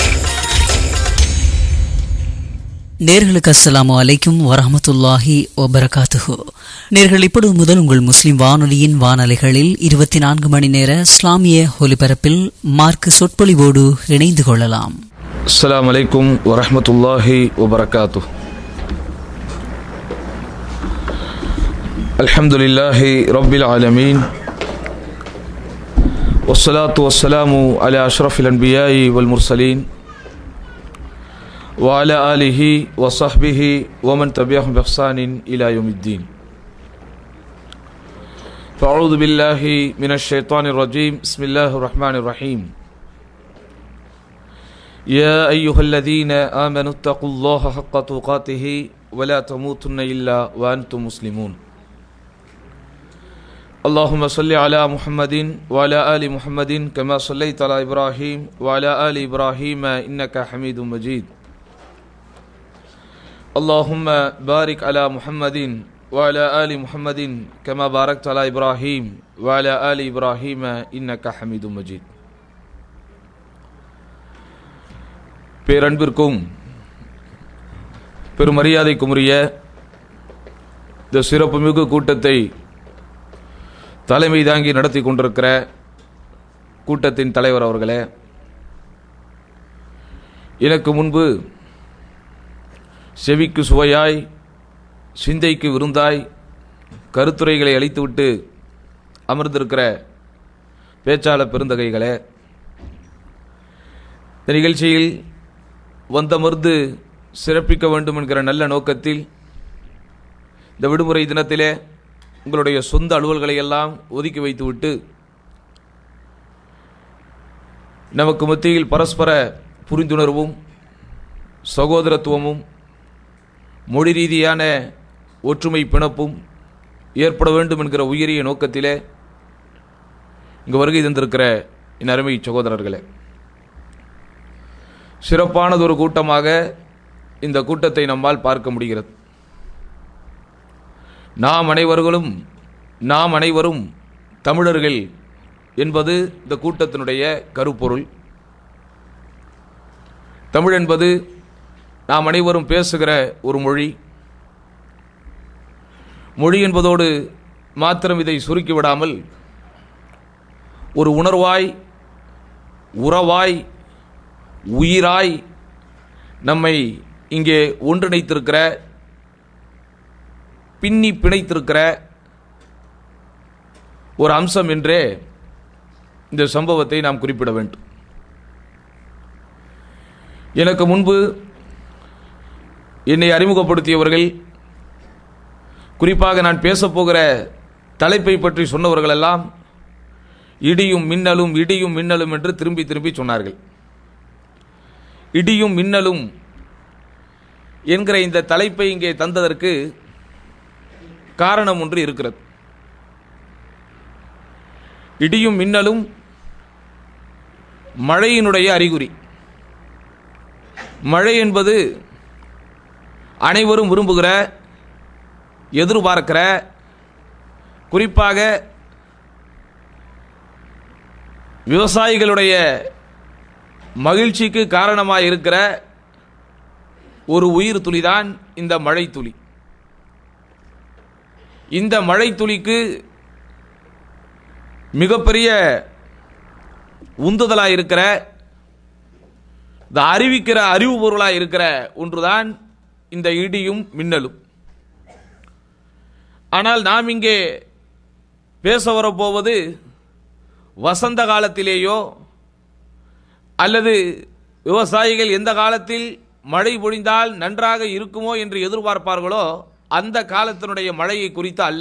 நேர்களுக்கு அஸ்ஸலாமு அலைக்கும் வரஹ்மத்துல்லாஹி வபரகாத்துஹு. நேர்கள் இப்பொழுது முதல் உங்கள் முஸ்லிம் வானொலியின் வானொலிகளில் இருபத்தி நான்கு மணி நேர இஸ்லாமிய ஒலிபரப்பில் மார்க்க சொற்பொழிவோடு இணைந்து கொள்ளலாம். அஸ்ஸலாமு அலைக்கும் வரஹ்மத்துல்லாஹி வபரகாத்துஹு. அல்ஹம்துலில்லாஹி ரப்பில் ஆலமீன் வஸ்ஸலாத்து வஸ்ஸலாமு அலா அஷ்ரஃபில் அன்பியாஇ வல் முர்சலீன் வ அலா ஆலிஹி வ ஸஹ்பிஹி வ மன் தபிஅஹும் பிஹ்சானின் இலா யௌமித்தீன். ஃபஅஊது பில்லாஹி மினஷ் ஷைத்தானிர் ரஜீம். பிஸ்மில்லாஹிர் ரஹ்மானிர் ரஹீம். யா அய்யுஹல்லதீன ஆமனு தகுல்லாஹ ஹக்க துகாத்திஹி வ லா தமூதுன்ன இல்லா வ அன்தும் முஸ்லிமூன். اللهم صل على محمد وعلى آل محمد كما صليت على إبراهيم وعلى آل إبراهيم إنك حميد مجيد. اللهم بارك على محمد وعلى آل محمد كما باركت على إبراهيم وعلى آل إبراهيم إنك حميد مجيد. பேரன்பிற்கும் பெருமரியாதைக்கும் உரிய இந்த சிறப்புமிகு கூட்டத்தை தலைமை தாங்கி நடத்தி கொண்டிருக்கிற கூட்டத்தின் தலைவர் அவர்களே, எனக்கு முன்பு செவிக்கு சுவையாய் சிந்தைக்கு விருந்தாய் கருத்துரைகளை அளித்துவிட்டு அமர்ந்திருக்கிற பேச்சாளர் பெருந்தகைகளே, இந்த நிகழ்ச்சியில் வந்தமர்ந்து சிறப்பிக்க வேண்டும் என்கிற நல்ல நோக்கத்தில் இந்த விடுமுறை தினத்திலே உங்களுடைய சொந்த அலுவல்களை எல்லாம் ஒதுக்கி வைத்துவிட்டு நமக்கு மத்தியில் பரஸ்பர புரிந்துணர்வும் சகோதரத்துவமும் மொழி ரீதியான ஒற்றுமை பிணப்பும் ஏற்பட வேண்டும் என்கிற உயரிய நோக்கத்திலே இங்கு வருகை தந்திருக்கிற என் அருமை சகோதரர்களே, சிறப்பானதொரு கூட்டமாக இந்த கூட்டத்தை நம்மால் பார்க்க முடிகிறது. நாம் அனைவர்களும் நாம் அனைவரும் தமிழர்கள் என்பது இந்த கூட்டத்தினுடைய கருப்பொருள். தமிழ் என்பது நாம் அனைவரும் பேசுகிற ஒரு மொழி. மொழி என்பதோடு மாத்திரம் இதை சுருக்கிவிடாமல் ஒரு உணர்வாய், உறவாய், உயிராய் நம்மை இங்கே ஒன்றிணைத்திருக்கிற, பின்னி பிணைத்திருக்கிற ஒரு அம்சம் என்றே இந்த சம்பவத்தை நாம் குறிப்பிட வேண்டும். எனக்கு முன்பு என்னை அறிமுகப்படுத்தியவர்கள், குறிப்பாக நான் பேசப்போகிற தலைப்பை பற்றி சொன்னவர்களெல்லாம் இடியும் மின்னலும் இடியும் மின்னலும் என்று திரும்பி திரும்பி சொன்னார்கள். இடியும் மின்னலும் என்கிற இந்த தலைப்பை இங்கே தந்ததற்கு காரணம் ஒன்று இருக்கிறது. இடியும் மின்னலும் மழையினுடைய அறிகுறி. மழை என்பது அனைவரும் விரும்புகிற, எதிர்பார்க்கிற, குறிப்பாக விவசாயிகளுடைய மகிழ்ச்சிக்கு காரணமாக இருக்கிற ஒரு உயிர் துளிதான் இந்த மழை துளி. இந்த மழை துளிக்கு மிகப்பெரிய உந்துதலாக இருக்கிற, இந்த அறிவிக்கிற அறிவு பொருளாக இருக்கிற ஒன்றுதான் இந்த இடியும் மின்னலும். ஆனால் நாம் இங்கே பேச வரப்போவது வசந்த காலத்திலேயோ அல்லது விவசாயிகள் எந்த காலத்தில் மழை பொழிந்தால் நன்றாக இருக்குமோ என்று எதிர்பார்ப்பார்களோ அந்த காலத்தினுடைய மழையை குறித்து அல்ல.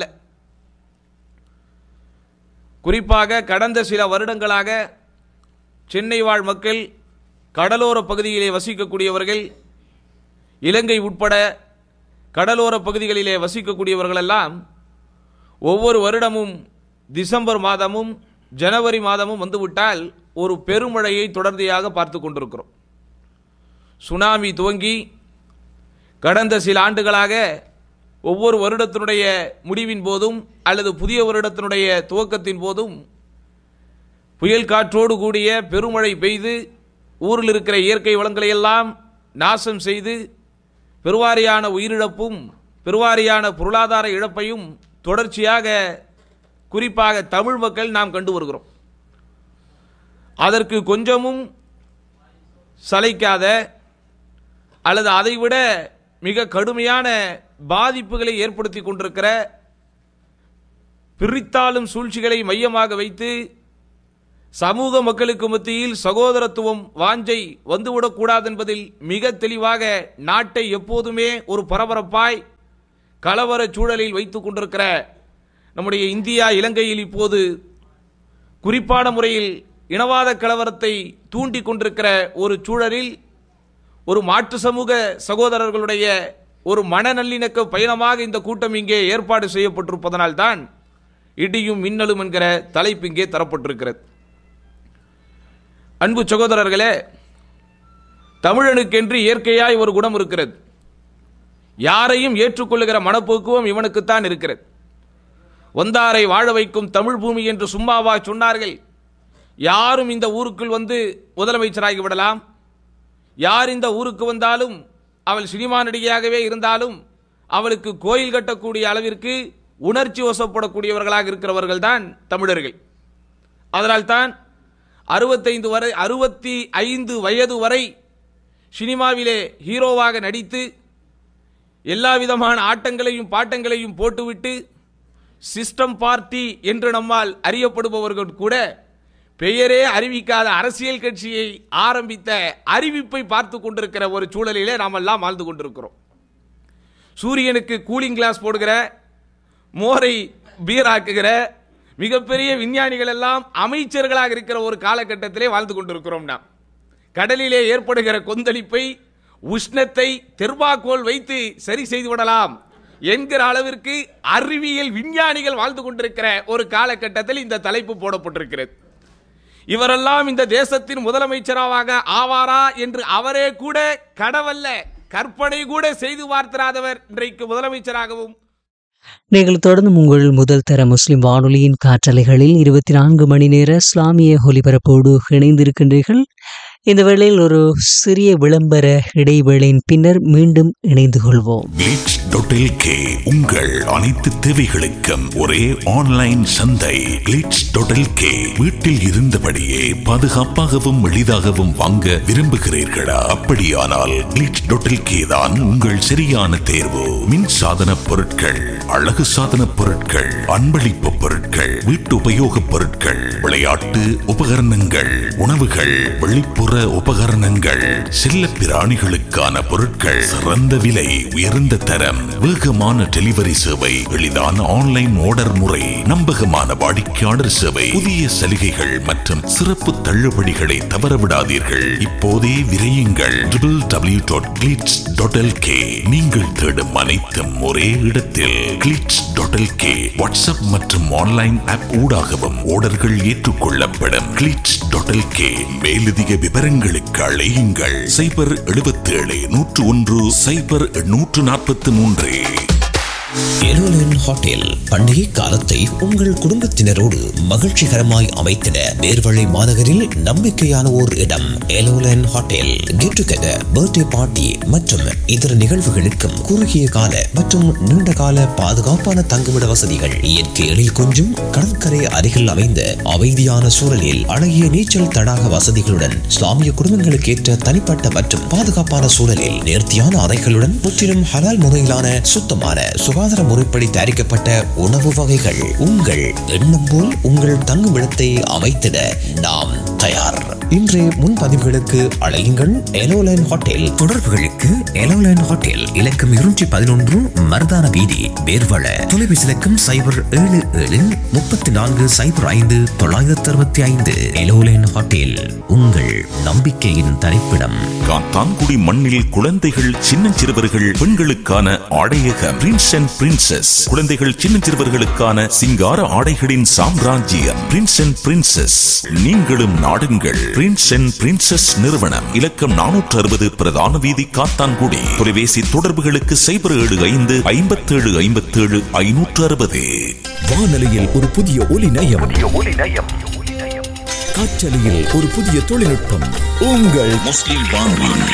குறிப்பாக கடந்த சில வருடங்களாக சென்னை வாழ் மக்கள், கடலோர பகுதியிலே வசிக்கக்கூடியவர்கள், இலங்கை உட்பட கடலோர பகுதிகளிலே வசிக்கக்கூடியவர்களெல்லாம் ஒவ்வொரு வருடமும் டிசம்பர் மாதமும் ஜனவரி மாதமும் வந்துவிட்டால் ஒரு பெருமழையை தொடர்ச்சியாக பார்த்து கொண்டிருக்கிறோம். சுனாமி துவங்கி கடந்த சில ஆண்டுகளாக ஒவ்வொரு வருடத்தினுடைய முடிவின் போதும் அல்லது புதிய வருடத்தினுடைய துவக்கத்தின் போதும் புயல் காற்றோடு கூடிய பெருமழை பெய்து ஊரில் இருக்கிற இயற்கை வளங்களை எல்லாம் நாசம் செய்து பெருவாரியான உயிரிழப்பும் பெருவாரியான பொருளாதார இழப்பையும் தொடர்ச்சியாக குறிப்பாக தமிழ் மக்கள் நாம் கண்டு வருகிறோம். அதற்கு கொஞ்சமும் சளைக்காத அல்லது அதைவிட மிக கடுமையான பாதிப்புகளை ஏற்படுத்தி கொண்டிருக்கிற பிரித்தாளும் சூழ்ச்சிகளை மையமாக வைத்து சமூக மக்களுக்கு மத்தியில் சகோதரத்துவம் வாஞ்சை வந்துவிடக்கூடாது என்பதில் மிக தெளிவாக நாட்டை எப்போதுமே ஒரு பரபரப்பாய் கலவர சூழலில் வைத்துக் கொண்டிருக்கிற நம்முடைய இந்தியா இலங்கையில் இப்போது குறிப்பான முறையில் இனவாத கலவரத்தை தூண்டி கொண்டிருக்கிற ஒரு சூழலில் ஒரு மாற்று சமூக சகோதரர்களுடைய ஒரு மனநல்லிணக்க பயணமாக இந்த கூட்டம் இங்கே ஏற்பாடு செய்யப்பட்டிருப்பதனால்தான் இடியும் மின்னலும் என்கிற தலைப்பு இங்கே தரப்பட்டிருக்கிறது. அன்பு சகோதரர்களே, தமிழனுக்கென்று இயற்கையாய் ஒரு குணம் இருக்கிறது. யாரையும் ஏற்றுக்கொள்ளுகிற மனப்போக்குவம் இவனுக்குத்தான் இருக்கிறது. வந்தாரை வாழ வைக்கும் தமிழ் பூமி என்று சும்மாவா சொன்னார்கள்? யாரும் இந்த ஊருக்குள் வந்து முதலமைச்சராகி விடலாம். யார் இந்த ஊருக்கு வந்தாலும், அவள் சினிமா நடிகையாகவே இருந்தாலும், அவளுக்கு கோயில் கட்டக்கூடிய அளவிற்கு உணர்ச்சி வசப்படக்கூடியவர்களாக இருக்கிறவர்கள் தான் தமிழர்கள். அதனால்தான் அறுபத்தைந்து வரை அறுபத்தி ஐந்து வயது வரை சினிமாவிலே ஹீரோவாக நடித்து எல்லா விதமான ஆட்டங்களையும் பாட்டங்களையும் போட்டுவிட்டு சிஸ்டம் பார்ட்டி என்று நம்மால் அறியப்படுபவர்கள் கூட பெயரே அறிவிக்காத அரசியல் கட்சியை ஆரம்பித்த அறிவிப்பை பார்த்து கொண்டிருக்கிற ஒரு சூழலிலே நாம் எல்லாம் வாழ்ந்து கொண்டிருக்கிறோம். சூரியனுக்கு கூலிங் கிளாஸ் போடுகிற, மோரை பீராக்குகிற மிகப்பெரிய விஞ்ஞானிகள் எல்லாம் அமைச்சர்களாக இருக்கிற ஒரு காலகட்டத்திலே வாழ்ந்து கொண்டிருக்கிறோம். நாம் கடலிலே ஏற்படுகிற கொந்தளிப்பை, உஷ்ணத்தை தெர்மாக்கோல் வைத்து சரி செய்து விடலாம் என்கிற அளவிற்கு அறிவியல் விஞ்ஞானிகள் வாழ்ந்து கொண்டிருக்கிற ஒரு காலகட்டத்தில் இந்த தலைப்பு போடப்பட்டிருக்கிறது. இவரெல்லாம் இந்த தேசத்தின் முதலமைச்சராக ஆவாரா என்று அவரே கூட கடவல்ல, கற்பனை கூட செய்து பார்த்திராதவர் இன்றைக்கு முதலமைச்சராகவும். நீங்கள் தொடர்ந்து உங்கள் முதல் தர முஸ்லிம் வானொலியின் காற்றலைகளில் இருபத்தி நான்கு மணி நேர இஸ்லாமிய ஒலிபரப்போடு இணைந்திருக்கின்றீர்கள். இந்த வேளையில் ஒரு சிறிய விளம்பர இடைவேளையின் பின்னர் மீண்டும் இணைந்து கொள்வோம். கிளிட்ஸ் டாட் எல் கே உங்கள் அனைத்து தேவைகளுக்கும் ஒரே ஆன்லைன் சந்தை. கிளிட்ஸ் டாட் எல் கே வீட்டில் இருந்தபடியே பாதுகாப்பாகவும் எளிதாகவும் வாங்க விரும்புகிறீர்களா? அப்படியானால் கிளிட்ஸ் டாட் எல் கே தான் உங்கள் சரியான தேர்வு. மின் சாதன பொருட்கள், அழகு சாதன பொருட்கள், அன்பளிப்பு பொருட்கள், வீட்டு உபயோக பொருட்கள், விளையாட்டு உபகரணங்கள், உணவுகள், வெளிப்புற உபகரணங்கள், செல்ல பிராணிகளுக்கான பொருட்கள், சிறந்த விலை, உயர்ந்த தரம், வேகமான டெலிவரி சேவை, எளிதான ஆன்லைன் ஆர்டர் முறை, நம்பகமான வாடிக்கையாளர் சேவை, புதிய சலுகைகள் மற்றும் சிறப்பு தள்ளுபடிகளை தவறவிடாதீர்கள். இப்போதே விரையுங்கள். W W W dot glitz dot L K. நீங்கள் தேடும் அனைத்தும் ஒரே இடத்தில். Glitz dot L K WhatsApp மற்றும் ஆன்லைன் ஆப் ஊடாகவும் ஆர்டர்கள் ஏற்றுக்கொள்ளப்படும். Glitz dot L K. மேலதிக விவரங்களுக்கு அழையுங்கள். சைபர் எழுபத்தி ஏழு நூற்று ஒன்று சைபர் நூற்று நாற்பத்தி மூன்று. எலோலன் ஹோட்டல் பண்டிகை காலத்தை உங்கள் குடும்பத்தினரோடு மகிழ்ச்சிகரமாய் அமைத்திட நேர்வழி மாநகரில் நம்பிக்கையான ஓர் இடம். எலோலன் hotel get together, birthday party மற்றும் இதர நிகழ்வுகளுக்கும் குறுகிய கால மற்றும் நீண்ட கால பாதுகாப்பான தங்குமிட வசதிகள், இயற்கை எழில் கொஞ்சும் கடற்கரை அருகில் அமைந்த அமைதியான சூழலில் அழகிய நீச்சல் தடாக வசதிகளுடன், இஸ்லாமிய குடும்பங்களுக்கு ஏற்ற தனிப்பட்ட மற்றும் பாதுகாப்பான சூழலில் நேர்த்தியான அறைகளுடன், முற்றிலும் ஹலால் முறையிலான சுத்தமான சுகாதார சுகாதார முறைப்படி தயாரிக்கப்பட்ட உணவு வகைகள். உங்கள் எண்ணம் போல் உங்கள் தங்குமிடத்தை அமைத்திட நாம் தயார். இன்றைய முன்பதிவுகளுக்கு அழையுங்கள் எலோலைன் ஹோட்டல். தொடர்புகளுக்கு எலோலைன் ஹோட்டல் இலக்கம் இருநூற்றி பதினொன்று மருதான வீதி, பேர்வள. தொலைபேசி இலக்கம் சைபர் ஏழு ஏழு முப்பத்தி நான்கு சைபர் ஐந்து தொள்ளாயிரத்தி அறுபத்தி ஐந்து. எலோலைன் ஹோட்டல், உங்கள் நம்பிக்கையின் தரிப்பிடம். காத்தான்குடி மண்ணில் குழந்தைகள், சின்னஞ்சிறுவர்கள், பெண்களுக்கான ஆடையகம் பிரின்ஸ் அண்ட் பிரின்சஸ். குழந்தைகள், சின்னஞ்சிறுவர்களுக்கான சிங்கார ஆடைகளின் சாம்ராஜ்யம் பிரின்ஸ் அண்ட் பிரின்சஸ். நீங்களும் நாடுங்கள் பிரின்ஸ் அண்ட் பிரின்சஸ் நிறுவனம். இலக்கம் நானூற்று அறுபது பிரதான வீதி, காத்தான்குடி. தொலைபேசி தொடர்புகளுக்கு சைபர் ஏழு ஐந்து ஐம்பத்தி ஏழு ஐம்பத்தி ஏழு ஐநூற்று அறுபது. வானொலியில் ஒரு புதிய ஒலி நயம், காற்றலையில் ஒரு புதிய தொழில்நுட்பம். உங்கள் முஸ்லிம் வானொலி.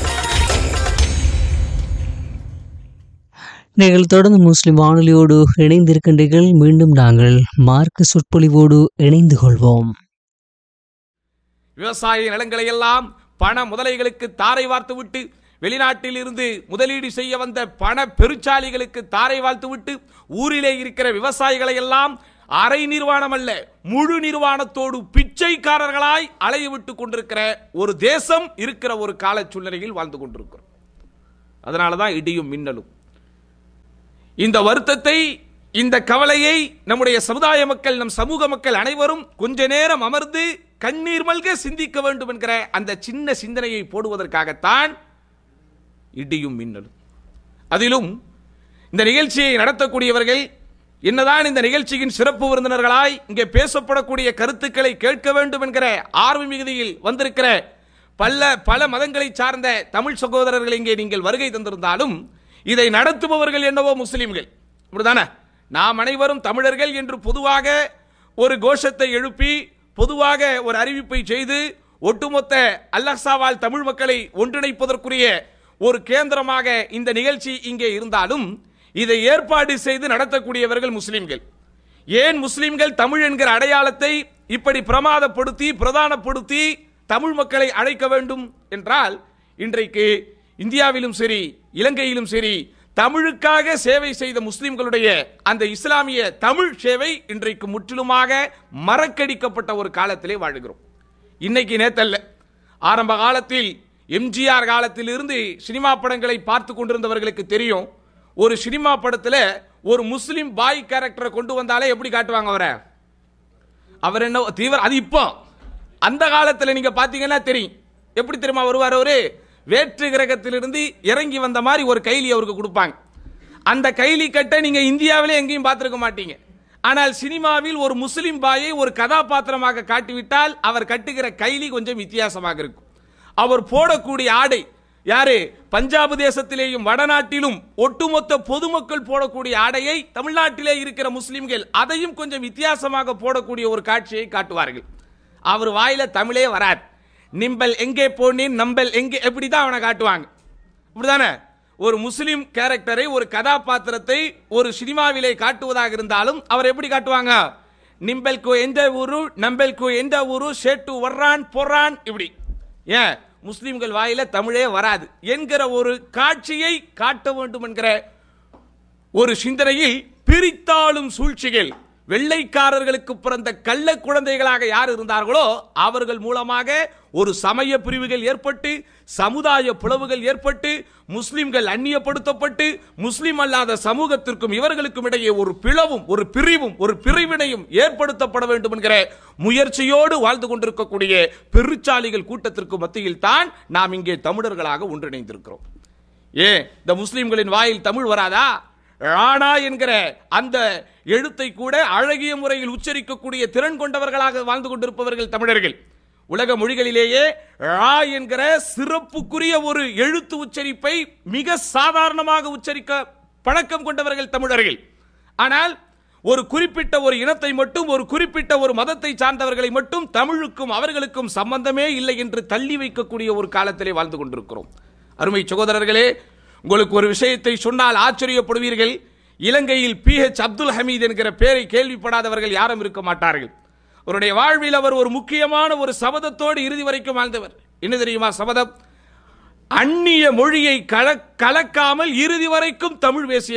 நீங்கள் தொடர்ந்து முஸ்லிம் வானொலியோடு இணைந்திருக்கின்றீர்கள். மீண்டும் நாங்கள் மார்க்க சொற்பொழிவோடு இணைந்து கொள்வோம். விவசாய நிலங்களை எல்லாம் பண முதலைகளுக்கு தாரை வார்த்து விட்டு, வெளிநாட்டில் இருந்து முதலீடு செய்ய வந்த பண பெருச்சாலிகளுக்கு தாரை வார்த்து விட்டு, ஊரிலே இருக்கிற விவசாயிகளை எல்லாம் அரை நிர்வாணம் அல்ல முழு நிர்வாணத்தோடு பிச்சைக்காரர்களாய் அலைய விட்டு கொண்டிருக்கிற ஒரு தேசம் இருக்கிற ஒரு கால சூழ்நிலையில் வாழ்ந்து கொண்டிருக்கிறோம். அதனாலதான் இடியும் மின்னலும். இந்த வருத்தத்தை, இந்த கவலையை நம்முடைய சமுதாய மக்கள், நம் சமூக மக்கள் அனைவரும் கொஞ்ச நேரம் அமர்ந்து கண்ணீர் மல்க சிந்திக்க வேண்டும் என்கிற அந்த சின்ன சிந்தனையை போடுவதற்காகத்தான் இடியும் மின்னலும். அதிலும் இந்த நிகழ்ச்சியை நடத்தக்கூடியவர்கள் என்னதான் இந்த நிகழ்ச்சியின் சிறப்பு விருந்தினர்களாய் இங்கே பேசப்படக்கூடிய கருத்துக்களை கேட்க வேண்டும் என்கிற ஆர்வ மிகுதியில் வந்திருக்கிற பல பல மதங்களை சார்ந்த தமிழ் சகோதரர்கள் இங்கே நீங்கள் வருகை தந்திருந்தாலும், இதை நடத்துபவர்கள் என்னவோ முஸ்லிம்கள். இப்படிதானே? நாம் அனைவரும் தமிழர்கள் என்று பொதுவாக ஒரு கோஷத்தை எழுப்பி, பொதுவாக ஒரு அறிவிப்பை செய்து, ஒட்டுமொத்த அல்-அக்ஸாவால் தமிழ் மக்களை ஒன்றிணைப்பதற்குரிய ஒரு கேந்திரமாக இந்த நிகழ்ச்சி இங்கே இருந்தாலும், இதை ஏற்பாடு செய்து நடத்தக்கூடியவர்கள் முஸ்லிம்கள். ஏன் முஸ்லிம்கள் தமிழ் என்கிற அடையாளத்தை இப்படி பிரமாதப்படுத்தி பிரதானப்படுத்தி தமிழ் மக்களை அழைக்க வேண்டும் என்றால், இன்றைக்கு இந்தியாவிலும் சரி இலங்கையிலும் சரி தமிழுக்காக சேவை செய்த முஸ்லிம்களுடைய அந்த இஸ்லாமிய தமிழ் சேவை இன்றைக்கு முற்றிலுமாக மறக்கடிக்கப்பட்ட ஒரு காலத்திலே வாழ்கிறோம். இன்னைக்கு நேத்தல்ல, ஆரம்ப காலத்தில் எம்ஜிஆர் காலத்தில் இருந்து சினிமா படங்களை பார்த்து கொண்டிருந்தவர்களுக்கு தெரியும். ஒரு சினிமா படத்தில் ஒரு முஸ்லிம் பாய் கேரக்டரை கொண்டு வந்தாலே எப்படி காட்டுவாங்க அவரை? அவர் என்ன தீவிர, அது இப்போ அந்த காலத்தில் நீங்க பாத்தீங்கன்னா தெரியும். எப்படி தெரியுமா வருவார்? அவரு வேற்று கிரகத்திலிருந்து இறங்கி வந்த மாதிரி ஒரு கைலி அவருக்கு கொடுப்பாங்க. அந்த கைலி கட்டை நீங்க இந்தியாவிலே எங்கேயும் பார்த்திருக்க மாட்டீங்க. ஆனால் சினிமாவில் ஒரு முஸ்லிம் பாயை ஒரு கதாபாத்திரமாக காட்டிவிட்டால் அவர் கட்டுகிற கைலி கொஞ்சம் வித்தியாசமாக இருக்கும். அவர் போடக்கூடிய ஆடை, யாரு பஞ்சாப் தேசத்திலேயும் வடநாட்டிலும் ஒட்டுமொத்த பொதுமக்கள் போடக்கூடிய ஆடையை தமிழ்நாட்டிலே இருக்கிற முஸ்லிம்கள் அதையும் கொஞ்சம் வித்தியாசமாக போடக்கூடிய ஒரு காட்சியை காட்டுவார்கள். அவர் வாயில தமிழே வராது. நிம்பல் எங்கே போனீன், நம்பல் எங்கே, எப்படிதான் அவனை காட்டுவாங்க. இப்படிதானே? ஒரு முஸ்லிம் கேரக்டரை, ஒரு கதாபாத்திரத்தை ஒரு சினிமாவிலே காட்டுவதாக இருந்தாலும் அவர் எப்படி காட்டுவாங்க? நிம்பல்கு எந்த ஊரு, நம்பல்கு எந்த ஊரு, சேட்டு வர்றான் போறான், இப்படி. ஏன் முஸ்லிம்கள் வாயில தமிழே வராது என்கிற ஒரு காட்சியை காட்ட வேண்டும் என்கிற ஒரு சிந்தனையில் பிரித்தாளும் சூழ்ச்சிகள், வெள்ளைக்காரர்களுக்கு பிறந்த கள்ள குழந்தைகளாக யார் இருந்தார்களோ அவர்கள் மூலமாக ஒரு சமய பிரிவுகள் ஏற்பட்டு, சமுதாய பிளவுகள் ஏற்பட்டு, முஸ்லிம்கள் அந்நியப்படுத்தப்பட்டு, முஸ்லிம் அல்லாத சமூகத்திற்கும் இவர்களுக்கும் இடையே ஒரு பிளவும் ஒரு பிரிவும் ஒரு பிரிவினையும் ஏற்படுத்தப்பட வேண்டும் என்கிற முயற்சியோடு வாழ்ந்து கொண்டிருக்கக்கூடிய பெருச்சாலிகள் கூட்டத்திற்கு மத்தியில் தான் நாம் இங்கே தமிழர்களாக ஒன்றிணைந்திருக்கிறோம். ஏ இந்த முஸ்லிம்களின் வாயில் தமிழ் வராதா? ராணா என்கிற அந்த எழுத்தை கூட அழகிய முறையில் உச்சரிக்கக்கூடிய திறன் கொண்டவர்களாக வாழ்ந்து கொண்டிருப்பவர்கள் தமிழர்கள். உலக மொழிகளிலேயே ரா என்கிற சிறப்புக்குரிய ஒரு எழுத்து உச்சரிப்பை மிக சாதாரணமாக உச்சரிக்க பழக்கம் கொண்டவர்கள் தமிழர்கள். ஆனால் ஒரு குறிப்பிட்ட ஒரு இனத்தை மட்டும், ஒரு குறிப்பிட்ட ஒரு மதத்தை சார்ந்தவர்களை மட்டும் தமிழுக்கும் அவர்களுக்கும் சம்பந்தமே இல்லை என்று தள்ளி வைக்கக்கூடிய ஒரு காலத்திலே வாழ்ந்து கொண்டிருக்கிறோம். அருமை சகோதரர்களே, உங்களுக்கு ஒரு விஷயத்தை சொன்னால் ஆச்சரியப்படுவீர்கள். இலங்கையில் பி எச் அப்துல் ஹமீத் என்கிற பெயரை கேள்விப்படாதவர்கள் யாரும் இருக்க மாட்டார்கள். அவருடைய வாழ்வில் அவர் ஒரு முக்கியமான ஒரு சபதத்தோடு இறுதி வரைக்கும் வாழ்ந்தவர். என்ன தெரியுமா சபதம்? அந்நிய மொழியை கலக்காமல் இறுதி வரைக்கும் தமிழ் பேசியவர்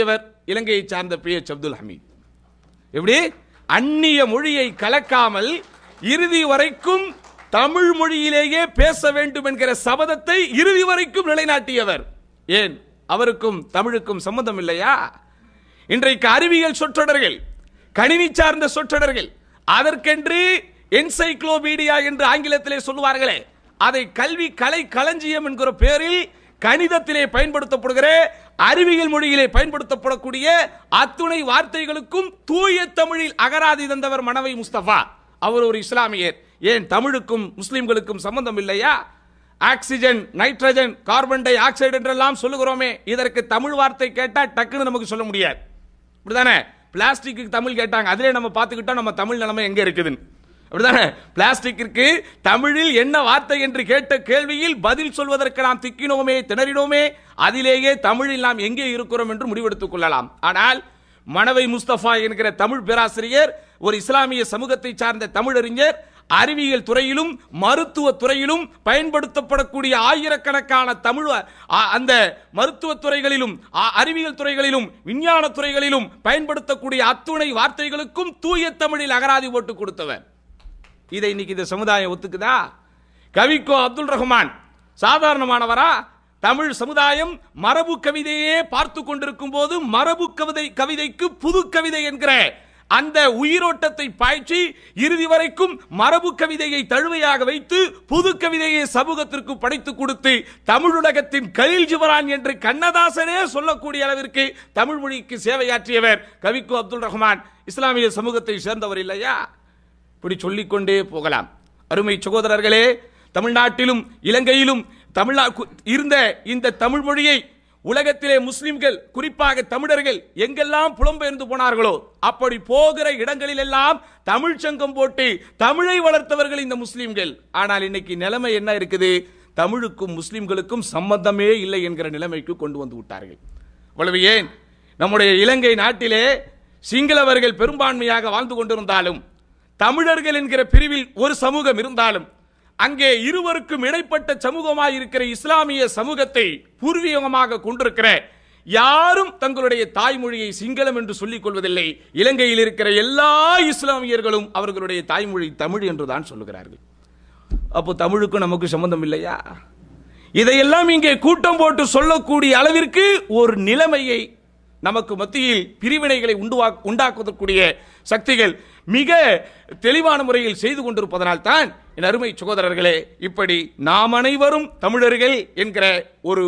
இலங்கையை சார்ந்த பி எச் அப்துல் ஹமீத். எப்படி அந்நிய மொழியை கலக்காமல் இறுதி வரைக்கும் தமிழ் மொழியிலேயே பேச வேண்டும் என்கிற சபதத்தை இறுதி வரைக்கும் நிலைநாட்டியவர். ஏன் அவருக்கும் தமிழுக்கும் சம்பந்தம் இல்லையா? இன்றைக்கு அறிவியல் சொற்றொடர்கள், கணினி சார்ந்த சொற்றொடர்கள், அதற்கென்று என்சைக்ளோபீடியா என்று ஆங்கிலத்திலே சொல்லுவார்களே, அதை கல்வி கலை களஞ்சியம் என்கிற பெயரில் கணிதத்திலே பயன்படுத்தப்படுகிற அறிவியல் மொழியிலே பயன்படுத்தப்படக்கூடிய அத்துணை வார்த்தைகளுக்கும் தூய தமிழில் அகராதி தந்தவர் மனவை முஸ்தபா. அவர் ஒரு இஸ்லாமியர். ஏன் தமிழுக்கும் முஸ்லிம்களுக்கும் சம்பந்தம் இல்லையா? Oxygen, nitrogen, carbon di oxide என்றெல்லாம் சொல்லுகிறோமே, இதற்கு தமிழ் வார்த்தை கேட்டா டக்குன்னு நமக்கு சொல்ல முடியாது. அப்படிதானே? பிளாஸ்டிக்கு தமிழ் கேட்டாங்க, அதிலே நம்ம பார்த்துக்கிட்டோம் நம்ம தமிழ் நிலைமை எங்க இருக்குதுன்னு. அப்படிதானே? பிளாஸ்டிக்கிற்கு தமிழில் என்ன வார்த்தை என்று கேட்ட கேள்வியில் பதில் சொல்வதற்கு நாம் திக்கினோமே, திணறினோமே. அதிலேயே தமிழில் நாம் எங்கே இருக்கிறோம் என்று முடிவெடுத்துக் கொள்ளலாம். ஆனால் மனவை முஸ்தபா என்கிற தமிழ் பேராசிரியர், ஒரு இஸ்லாமிய சமூகத்தை சார்ந்த தமிழறிஞர், அறிவியல் துறையிலும் மருத்துவ துறையிலும் பயன்படுத்தப்படக்கூடிய ஆயிரக்கணக்கான தமிழ் அந்த மருத்துவ துறைகளிலும் அறிவியல் துறைகளிலும் விஞ்ஞான துறைகளிலும் பயன்படுத்தக்கூடிய அத்துணை வார்த்தைகளுக்கும் தூய தமிழில் அகராதி போட்டு கொடுத்தவர். இதை இன்னைக்கு இந்த சமுதாயம் ஒத்துக்குதா? கவிக்கோ அப்துல் ரஹ்மான் சாதாரணமானவரா? தமிழ் சமுதாயம் மரபு கவிதையே பார்த்து கொண்டிருக்கும் போது மரபு கவிதை கவிதைக்கு புது கவிதை என்கிற அந்த உயிரோட்டத்தை பாய்ச்சி இறுதி வரைக்கும் மரபு கவிதையை தழுவையாக வைத்து புது கவிதையை சமூகத்திற்கு படைத்து கொடுத்து தமிழுலகத்தின் கலீல் ஜிப்ரான் என்று கண்ணதாசனே சொல்லக்கூடிய அளவிற்கு தமிழ் மொழிக்கு சேவையாற்றியவர் கவிக்கோ அப்துல் ரஹ்மான். இஸ்லாமிய சமூகத்தை சேர்ந்தவர் இல்லையா? இப்படி சொல்லிக்கொண்டே போகலாம். அருமை சகோதரர்களே, தமிழ்நாட்டிலும் இலங்கையிலும் தமிழா இருந்த இந்த தமிழ் மொழியை உலகத்திலே முஸ்லிம்கள், குறிப்பாக தமிழர்கள் எங்கெல்லாம் புலம்பெயர்ந்து போனார்களோ அப்படி போகிற இடங்களில் எல்லாம் தமிழ் சங்கம் போட்டு தமிழை வளர்த்தவர்கள் இந்த முஸ்லிம்கள். ஆனால் இன்னைக்கு நிலைமை என்ன இருக்குது? தமிழுக்கும் முஸ்லிம்களுக்கும் சம்பந்தமே இல்லை என்கிற நிலைமைக்கு கொண்டு வந்து விட்டார்கள். அவ்வளவு ஏன் நம்முடைய இலங்கை நாட்டிலே சிங்களவர்கள் பெரும்பான்மையாக வாழ்ந்து கொண்டிருந்தாலும், தமிழர்கள் என்கிற பிரிவில் ஒரு சமூகம் இருந்தாலும், அங்கே இருவருக்கும் இடைப்பட்ட சமூகமாக இருக்கிற இஸ்லாமிய சமூகத்தை பூர்வீகமாக கொண்டிருக்கிற யாரும் தங்களுடைய தாய்மொழியை சிங்களம் என்று சொல்லிக் கொள்வதில்லை. இலங்கையில் இருக்கிற எல்லா இஸ்லாமியர்களும் அவர்களுடைய தாய்மொழி தமிழ் என்றுதான் சொல்லுகிறார்கள். அப்போ தமிழுக்கும் நமக்கு சம்பந்தம் இல்லையா? இதையெல்லாம் இங்கே கூட்டம் போட்டு சொல்லக்கூடிய அளவிற்கு ஒரு நிலைமையை நமக்கு மத்தியில் பிரிவினைகளை உண்டாக்குவதற்குரிய சக்திகள் மிக தெளிவான முறையில் செய்து கொண்டிருப்பதனால் தான் என் அருமை சகோதரர்களே, இப்படி நாம் அனைவரும் தமிழர்கள் என்கிற ஒரு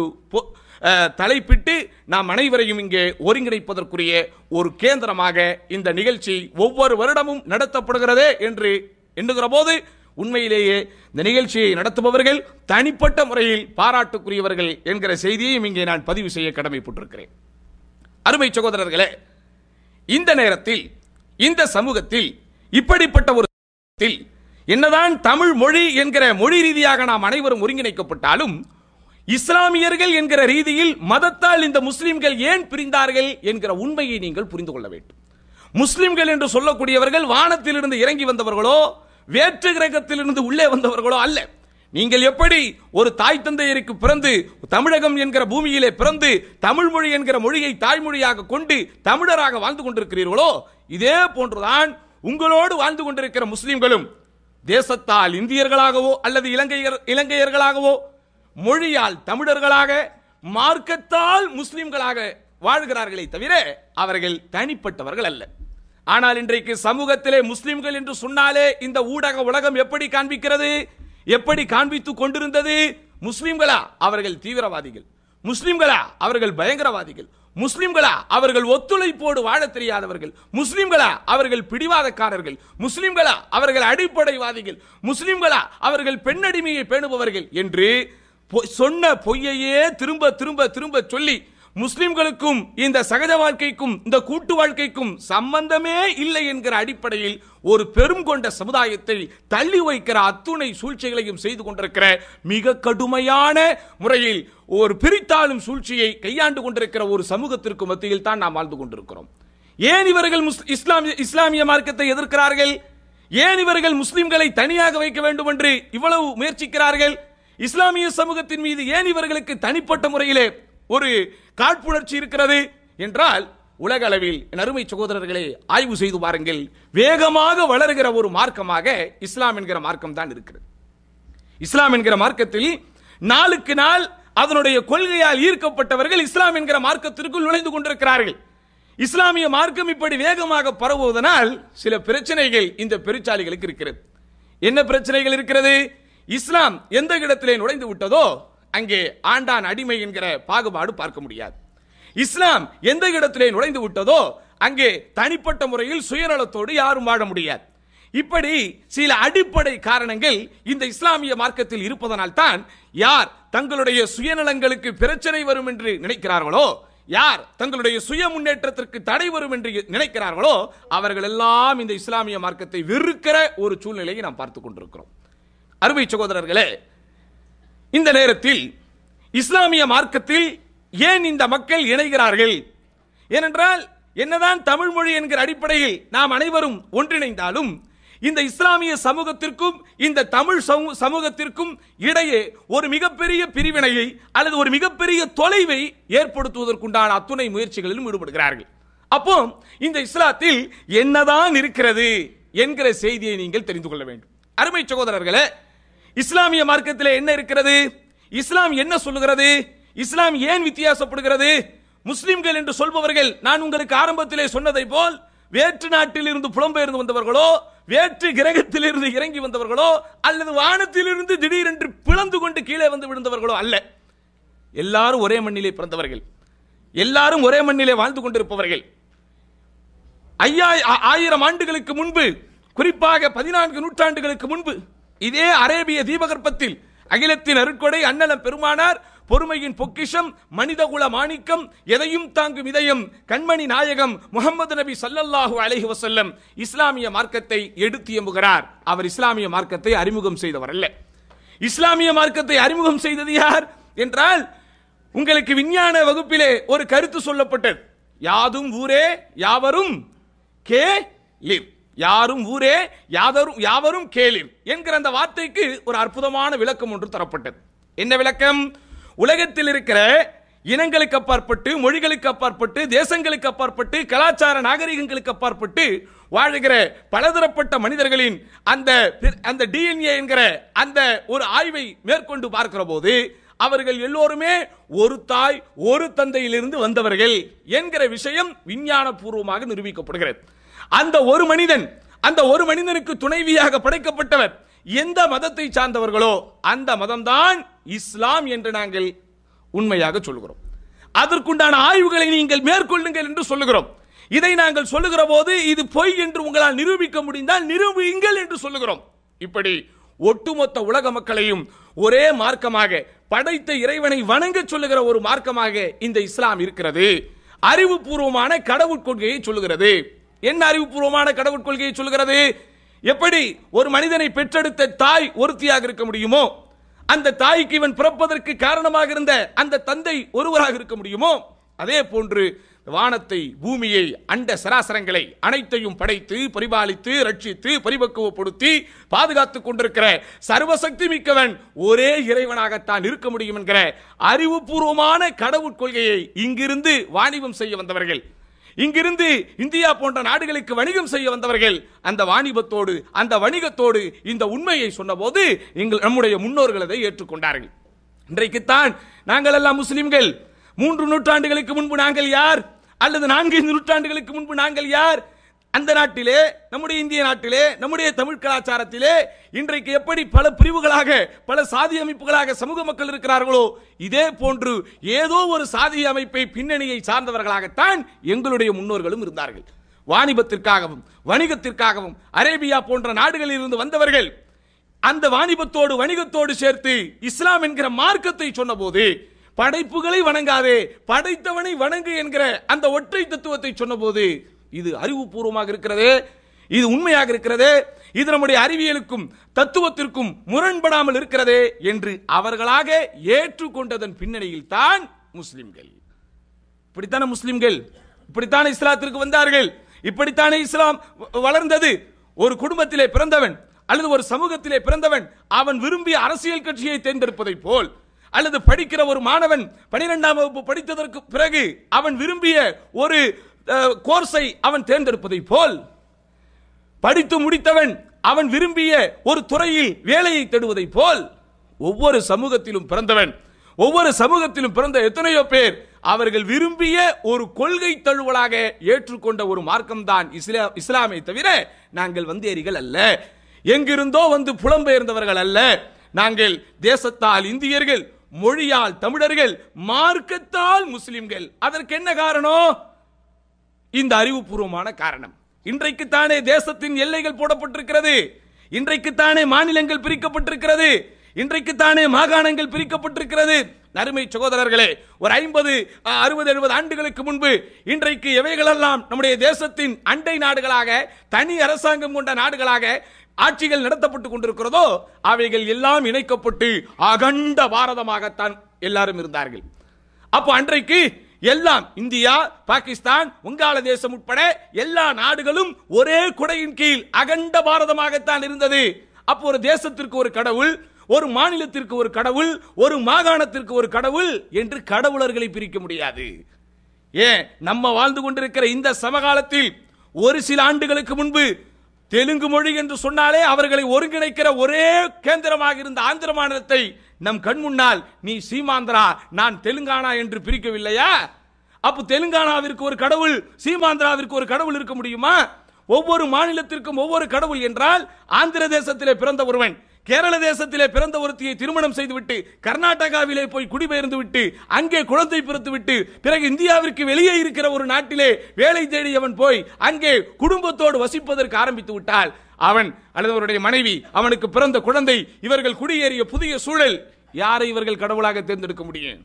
தலைப்பிட்டு நாம் அனைவரையும் இங்கே ஒருங்கிணைப்பதற்குரிய ஒரு கேந்திரமாக இந்த நிகழ்ச்சி ஒவ்வொரு வருடமும் நடத்தப்படுகிறதே என்று எண்ணுகிற போது உண்மையிலேயே இந்த நிகழ்ச்சியை நடத்துபவர்கள் தனிப்பட்ட முறையில் பாராட்டுக்குரியவர்கள் என்கிற செய்தியையும் இங்கே நான் பதிவு செய்ய கடமைப்பட்டிருக்கிறேன். அருமை சகோதரர்களே, இந்த நேரத்தில் இந்த சமூகத்தில் இப்படிப்பட்ட ஒரு என்னதான் தமிழ் மொழி என்கிற மொழி ரீதியாக நாம் அனைவரும் ஒருங்கிணைக்கப்பட்டாலும் இஸ்லாமியர்கள் என்கிற ரீதியில் மதத்தால் இந்த முஸ்லிம்கள் ஏன் பிரிந்தார்கள் என்கிற உண்மையை நீங்கள் புரிந்து கொள்ள வேண்டும். முஸ்லிம்கள் என்று சொல்லக்கூடியவர்கள் வானத்திலிருந்து இறங்கி வந்தவர்களோ வேற்று கிரகத்திலிருந்து உள்ளே வந்தவர்களோ அல்ல. நீங்கள் எப்படி ஒரு தாய் தந்தையருக்கு பிறந்து தமிழகம் என்கிற பூமியிலே பிறந்து தமிழ் மொழி என்கிற மொழியை தாய்மொழியாக கொண்டு தமிழராக வாழ்ந்து கொண்டிருக்கிறீர்களோ இதே போன்றுதான் உங்களோடு வாழ்ந்து கொண்டிருக்கிற முஸ்லிம்களும் தேசத்தால் இந்தியர்களாகவோ அல்லது இலங்கையர் இலங்கையர்களாகவோ மொழியால் தமிழர்களாக மார்க்கத்தால் முஸ்லிம்களாக வாழ்கிறார்களே தவிர அவர்கள் தனிப்பட்டவர்கள் அல்ல. ஆனால் இன்றைக்கு சமூகத்திலே முஸ்லிம்கள் என்று சொன்னாலே இந்த ஊடக உலகம் எப்படி காண்பிக்கிறது, எப்படி காண்பித்துக் கொண்டிருந்தது? முஸ்லிம்களா அவர்கள் தீவிரவாதிகள், முஸ்லிம்களா அவர்கள் பயங்கரவாதிகள், முஸ்லிம்களா அவர்கள் ஒத்துழைப்போடு வாழ தெரியாதவர்கள், முஸ்லிம்களா அவர்கள் பிடிவாதக்காரர்கள், முஸ்லிம்களா அவர்கள் அடிப்படைவாதிகள், முஸ்லிம்களா அவர்கள் பெண்ணடிமையை பேணுபவர்கள் என்று சொன்ன பொய்யையே திரும்ப திரும்ப திரும்ப சொல்லி முஸ்லிம்களுக்கும் இந்த சகஜ வாழ்க்கைக்கும் இந்த கூட்டு வாழ்க்கைக்கும் சம்பந்தமே இல்லை என்கிற அடிப்படையில் ஒரு பெரும் கொண்ட சமுதாயத்தை தள்ளி வைக்கிற அத்துணை சூழ்ச்சிகளையும் செய்து கொண்டிருக்கிற மிக கடுமையான முறையில் ஒரு பிரித்தாளும் சூழ்ச்சியை கையாண்டு கொண்டிருக்கிற ஒரு சமூகத்திற்கு மத்தியில் தான் நாம் வாழ்ந்து கொண்டிருக்கிறோம். ஏன் இவர்கள் இஸ்லாமிய இஸ்லாமிய மார்க்கத்தை எதிர்க்கிறார்கள்? ஏன் இவர்கள் முஸ்லிம்களை தனியாக வைக்க வேண்டும் என்று இவ்வளவு முயற்சிக்கிறார்கள்? இஸ்லாமிய சமூகத்தின் மீது ஏன் இவர்களுக்கு தனிப்பட்ட முறையிலே ஒரு காழ்ப்புணர்ச்சி இருக்கிறது என்றால் உலக அளவில் அருமை சகோதரர்களே ஆய்வு செய்து பாருங்கள், வேகமாக வளர்கிற ஒரு மார்க்கமாக இஸ்லாம் என்கிற மார்க்கம் தான் இருக்கிறது. இஸ்லாம் என்கிற மார்க்கத்தில் நாளுக்கு நாள் அதனுடைய கொள்கையால் ஈர்க்கப்பட்டவர்கள் இஸ்லாம் என்கிற மார்க்கத்திற்குள் நுழைந்து கொண்டிருக்கிறார்கள். இஸ்லாமிய மார்க்கம் இப்படி வேகமாக பரவுவதனால் சில பிரச்சனைகள் இந்த பெருச்சாலிகளுக்கு இருக்கிறது. என்ன பிரச்சனைகள் இருக்கிறது? இஸ்லாம் எந்த இடத்திலே நுழைந்து விட்டதோ அங்கே ஆண்டான் அடிமை என்கிற பாகுபாடு பார்க்க முடியாது. இஸ்லாம் எந்த இடத்திலே நுழைந்து விட்டதோ அங்கே தனிப்பட்ட முறையில் சுயநலத்தோடு யாரும் வாழ முடியாது. இப்படி சில அடிப்படை காரணங்கள் இந்த இஸ்லாமிய மார்க்கத்தில் இருப்பதனால் தான் யார் தங்களுடைய சுயநலங்களுக்கு பிரச்சனை வரும் என்று நினைக்கிறார்களோ, யார் தங்களுடைய சுய முன்னேற்றத்திற்கு தடை வரும் என்று நினைக்கிறார்களோ அவர்கள் எல்லாம் இந்த இஸ்லாமிய மார்க்கத்தை வெறுக்கிற ஒரு சூழ்நிலையை நாம் பார்த்துக் கொண்டிருக்கிறோம். அருமை சகோதரர்களே, இந்த நேரத்தில் இஸ்லாமிய மார்க்கத்தில் ஏன் இந்த மக்கள் இணைகிறார்கள்? ஏனென்றால் என்னதான் தமிழ் மொழி என்கிற அடிப்படையில் நாம் அனைவரும் ஒன்றிணைந்தாலும் இந்த இஸ்லாமிய சமூகத்திற்கும் இந்த தமிழ் சமூகத்திற்கும் இடையே ஒரு மிகப்பெரிய பிரிவினையை அல்லது ஒரு மிகப்பெரிய தொலைவை ஏற்படுத்துவதற்குண்டான அத்துணை முயற்சிகளிலும் ஈடுபடுகிறார்கள். அப்போ இந்த இஸ்லாத்தில் என்னதான் இருக்கிறது என்கிற செய்தியை நீங்கள் தெரிந்து கொள்ள வேண்டும். அருமை சகோதரர்களே, இஸ்லாமிய மார்க்கத்தில் என்ன இருக்கிறது? இஸ்லாம் என்ன சொல்லுகிறது? இஸ்லாம் ஏன் வித்தியாசப்படுகிறது? முஸ்லிம்கள் என்று சொல்பவர்கள் நான் உங்களுக்கு ஆரம்பத்திலே சொன்னதை போல் வேற்று நாட்டில் இருந்து புலம்பெயர்ந்து வந்தவர்களோ, வேற்று கிரகத்தில் இருந்து இறங்கி வந்தவர்களோ, அல்லது வானத்தில் இருந்து திடீரென்று பிளந்து கொண்டு கீழே வந்து விழுந்தவர்களோ அல்ல. எல்லாரும் ஒரே மண்ணிலே பிறந்தவர்கள், எல்லாரும் ஒரே மண்ணிலே வாழ்ந்து கொண்டிருப்பவர்கள். ஆயிரம் ஆண்டுகளுக்கு முன்பு, குறிப்பாக பதினான்கு நூற்றாண்டுகளுக்கு முன்பு இதே அரேபிய தீபகற்பத்தில் அகிலத்தின் அருட்கொடை அண்ணலம் பெருமானார், பொறுமையின் பொக்கிஷம், மனிதகுல மாணிக்கம், எதையும் தாங்கும் இதயம், கண்மணி நாயகம் முகமது நபி ஸல்லல்லாஹு அலைஹி வஸல்லம் இஸ்லாமிய மார்க்கத்தை எடுத்து எம்புகிறார். அவர் இஸ்லாமிய மார்க்கத்தை அறிமுகம் செய்தவர் அல்ல. இஸ்லாமிய மார்க்கத்தை அறிமுகம் செய்தது யார் என்றால், உங்களுக்கு விஞ்ஞான வகுப்பிலே ஒரு கருத்து சொல்லப்பட்டது, யாதும் ஊரே யாவரும் கேளிர், யாரும் ஊரே யாவரும் யாவரும் கேளிர் என்கிற அந்த வார்த்தைக்கு ஒரு அற்புதமான விளக்கம் ஒன்று தரப்பட்டது. என்ன விளக்கம்? உலகத்தில் இருக்கிற இனங்களுக்கு அப்பாற்பட்டு, மொழிகளுக்கு அப்பாற்பட்டு, தேசங்களுக்கு அப்பாற்பட்டு, கலாச்சார நாகரிகங்களுக்கு அப்பாற்பட்டு வாழ்கிற பலதரப்பட்ட மனிதர்களின் அந்த அந்த டிஎன்ஏ என்கிற அந்த ஒரு ஆய்வை மேற்கொண்டு பார்க்கிற போது அவர்கள் எல்லோருமே ஒரு தாய் ஒரு தந்தையிலிருந்து வந்தவர்கள் என்கிற விஷயம் விஞ்ஞான பூர்வமாக நிரூபிக்கப்படுகிறது. அந்த ஒரு மனிதன், அந்த ஒரு மனிதனுக்கு துணைவியாக படைக்கப்பட்டவர் எந்த மதத்தை சார்ந்தவர்களோ அந்த மதம்தான் இஸ்லாம் என்று நாங்கள் உண்மையாக சொல்லுகிறோம். அதற்குண்டான ஆய்வுகளை நீங்கள் மேற்கொள்ளுங்கள் என்று சொல்லுகிறோம். இதை நாங்கள் சொல்லுகிற போது இது பொய் என்று உங்களால் நிரூபிக்க முடிந்தால் நிரூபியுங்கள் என்று சொல்லுகிறோம். இப்படி ஒட்டுமொத்த உலக மக்களையும் ஒரே மார்க்கமாக படைத்த இறைவனை வணங்க சொல்லுகிற ஒரு மார்க்கமாக இந்த இஸ்லாம் இருக்கிறது. அறிவுபூர்வமான கடவுள் கொள்கையை சொல்லுகிறது. என்ன அறிவுபூர்வமான கடவுள் கொள்கையை சொல்லுகிறது? எப்படி ஒரு மனிதனை பெற்றெடுத்த தாய் ஒருத்தியாக இருக்க முடியுமோ, அந்த தாய்க்கு இவன் பிறப்பதற்கு காரணமாக இருந்த அந்த தந்தை ஒருவராக இருக்க முடியுமோ, அதே போன்று வானத்தை, பூமியை, அண்ட சராசரங்களை அனைத்தையும் படைத்து பரிபாலித்து ரட்சித்து பரிபக்குவப்படுத்தி பாதுகாத்துக் கொண்டிருக்கிற சர்வசக்தி மிக்கவன் ஒரே இறைவனாகத்தான் இருக்க முடியும் என்கிற அறிவுபூர்வமான கடவுள் கொள்கையை இங்கிருந்து வாணிபம் செய்ய வந்தவர்கள், இங்கிருந்து இந்தியா போன்ற நாடுகளுக்கு வணிகம் செய்ய வந்தவர்கள் அந்த வாணிபத்தோடு அந்த வணிகத்தோடு இந்த உண்மையை சொன்னபோது எங்கள் நம்முடைய முன்னோர்கள் அதை ஏற்றுக்கொண்டார்கள். இன்றைக்குத்தான் நாங்கள் எல்லாம் முஸ்லிம்கள். மூன்று நூற்றாண்டுகளுக்கு முன்பு நாங்கள் யார்? அல்லது நான்கு நூற்றாண்டுகளுக்கு முன்பு நாங்கள் யார்? அந்த நாட்டிலே, நம்முடைய இந்திய நாட்டிலே, நம்முடைய தமிழ் கலாச்சாரத்திலே இன்றைக்கு எப்படி பல பிரிவுகளாக பல சாதி அமைப்புகளாக சமூக மக்கள் இருக்கிறார்களோ இதே போன்று ஏதோ ஒரு சாதி அமைப்பை பின்னணியை சார்ந்தவர்களாகத்தான் எங்களுடைய முன்னோர்களும் இருந்தார்கள். வாணிபத்திற்காகவும் வணிகத்திற்காகவும் அரேபியா போன்ற நாடுகளில் இருந்து வந்தவர்கள் அந்த வாணிபத்தோடு வணிகத்தோடு சேர்த்து இஸ்லாம் என்கிற மார்க்கத்தை சொன்னபோது, படைப்புகளை வணங்காதே படைத்தவனை வணங்கு என்கிற அந்த ஒற்றை தத்துவத்தை சொன்னபோது, இது அறிவுபூர்வமாக இருக்கிறது, இது உண்மையாக இருக்கிறது, இது நம்முடைய அறிவியலுக்கும் தத்துவத்திற்கும் முரண்படாமல் இருக்கிறது என்று அவர்களாக ஏற்றுக்கொண்டதன் பின்னணியில் தான் முஸ்லிம்கள். இப்படித்தான முஸ்லிம்கள், இப்படித்தான இஸ்லாத்திற்கு வந்தார்கள், இப்படித்தானே இஸ்லாம் வளர்ந்தது. ஒரு குடும்பத்திலே பிறந்தவன் அல்லது ஒரு சமூகத்திலே பிறந்தவன் அவன் விரும்பிய அரசியல் கட்சியை தேர்ந்தெடுப்பதை போல், அல்லது படிக்கிற ஒரு மாணவன் பனிரெண்டாம் வகுப்பு படித்ததற்கு பிறகு அவன் விரும்பிய ஒரு கோர்ஸை அவன் தேர்ந்தெடுப்பதை போல், படித்து முடித்தவன் அவன் விரும்பிய ஒரு துறையில் வேலையை தேடுவதை போல், ஒவ்வொரு சமூகத்திலும் பிறந்தவன், ஒவ்வொரு சமூகத்திலும் பிறந்த எத்தனையோ பேர் அவர்கள் விரும்பிய ஒரு கொள்கை தழுவலாக ஏற்றுக்கொண்ட ஒரு மார்க்கம் தான் இஸ்லாமை தவிர நாங்கள் வந்தேரிகள் அல்ல, எங்கிருந்தோ வந்து புலம்பெயர்ந்தவர்கள் அல்ல. நாங்கள் தேசத்தால் இந்தியர்கள், மொழியால் தமிழர்கள், மார்க்கத்தால் முஸ்லிம்கள். அதற்கு என்ன காரணம்? இந்த அறிவுபூர்வமான காரணம். இன்றைக்குத்தானே தேசத்தின் எல்லைகள் போடப்பட்டிருக்கிறது, இன்றைக்குத்தானே மாநிலங்கள் பிரிக்கப்பட்டிருக்கிறது, இன்றைக்குத்தானே மாகாணங்கள் பிரிக்கப்பட்டிருக்கிறது. அருமை சகோதரர்களே, ஒரு ஐம்பது அறுபது எழுபது ஆண்டுகளுக்கு முன்பு இன்றைக்கு எவைகளெல்லாம் நம்முடைய தேசத்தின் அண்டை நாடுகளாக, தனி அரசாங்கம் கொண்ட நாடுகளாக ஆட்சிகள் நடத்தப்பட்டுக் கொண்டிருக்கிறதோ அவைகள் எல்லாம் இணைக்கப்பட்டு அகண்ட பாரதமாகத்தான் எல்லாரும் இருந்தார்கள். அப்போ அன்றைக்கு எல்லாம் இந்தியா, பாகிஸ்தான், வங்காளதேசம் உட்பட எல்லா நாடுகளும் ஒரே குடையின் கீழ் அகண்ட பாரதமாகத்தான் இருந்தது. அப்போ ஒரு தேசத்திற்கு ஒரு கடவுள், ஒரு மாநிலத்திற்கு ஒரு கடவுள், ஒரு மாகாணத்திற்கு ஒரு கடவுள் என்று கடவுளர்களை பிரிக்க முடியாது. ஏன், நம்ம வாழ்ந்து கொண்டிருக்கிற இந்த சமகாலத்தில் ஒரு சில ஆண்டுகளுக்கு முன்பு தெலுங்கு மொழி என்று சொன்னாலே அவர்களை ஒருங்கிணைக்கிற ஒரே கேந்திரமாக இருந்த ஆந்திர மாநிலத்தை நம் கண் முன்னால் நீ சீமாந்திரா, நான் தெலுங்கானா என்று பிரிக்கவில்லையா? அப்போ தெலுங்கானாவிற்கு ஒரு கடவுள், சீமாந்திராவிற்கு ஒரு கடவுள் இருக்க முடியுமா? ஒவ்வொரு மாநிலத்திற்கும் ஒவ்வொரு கடவுள் என்றால், ஆந்திர தேசத்திலே பிறந்த ஒருவன் கேரள தேசத்திலே பிறந்த ஒருத்தியை திருமணம் செய்துவிட்டு கர்நாடகாவிலே போய் குடிபெயர்ந்து விட்டு அங்கே குழந்தை பிறந்து விட்டு பிறகு இந்தியாவிற்கு வெளியே இருக்கிற ஒரு நாட்டிலே வேலை தேடி அவன் போய் அங்கே குடும்பத்தோடு வசிப்பதற்கு ஆரம்பித்து விட்டால் அவன் அல்லது அவருடைய மனைவி, அவனுக்கு பிறந்த குழந்தை, இவர்கள் குடியேறிய புதிய சூழல், யாரை இவர்கள் கடவுளாக தேர்ந்தெடுக்க முடியும்?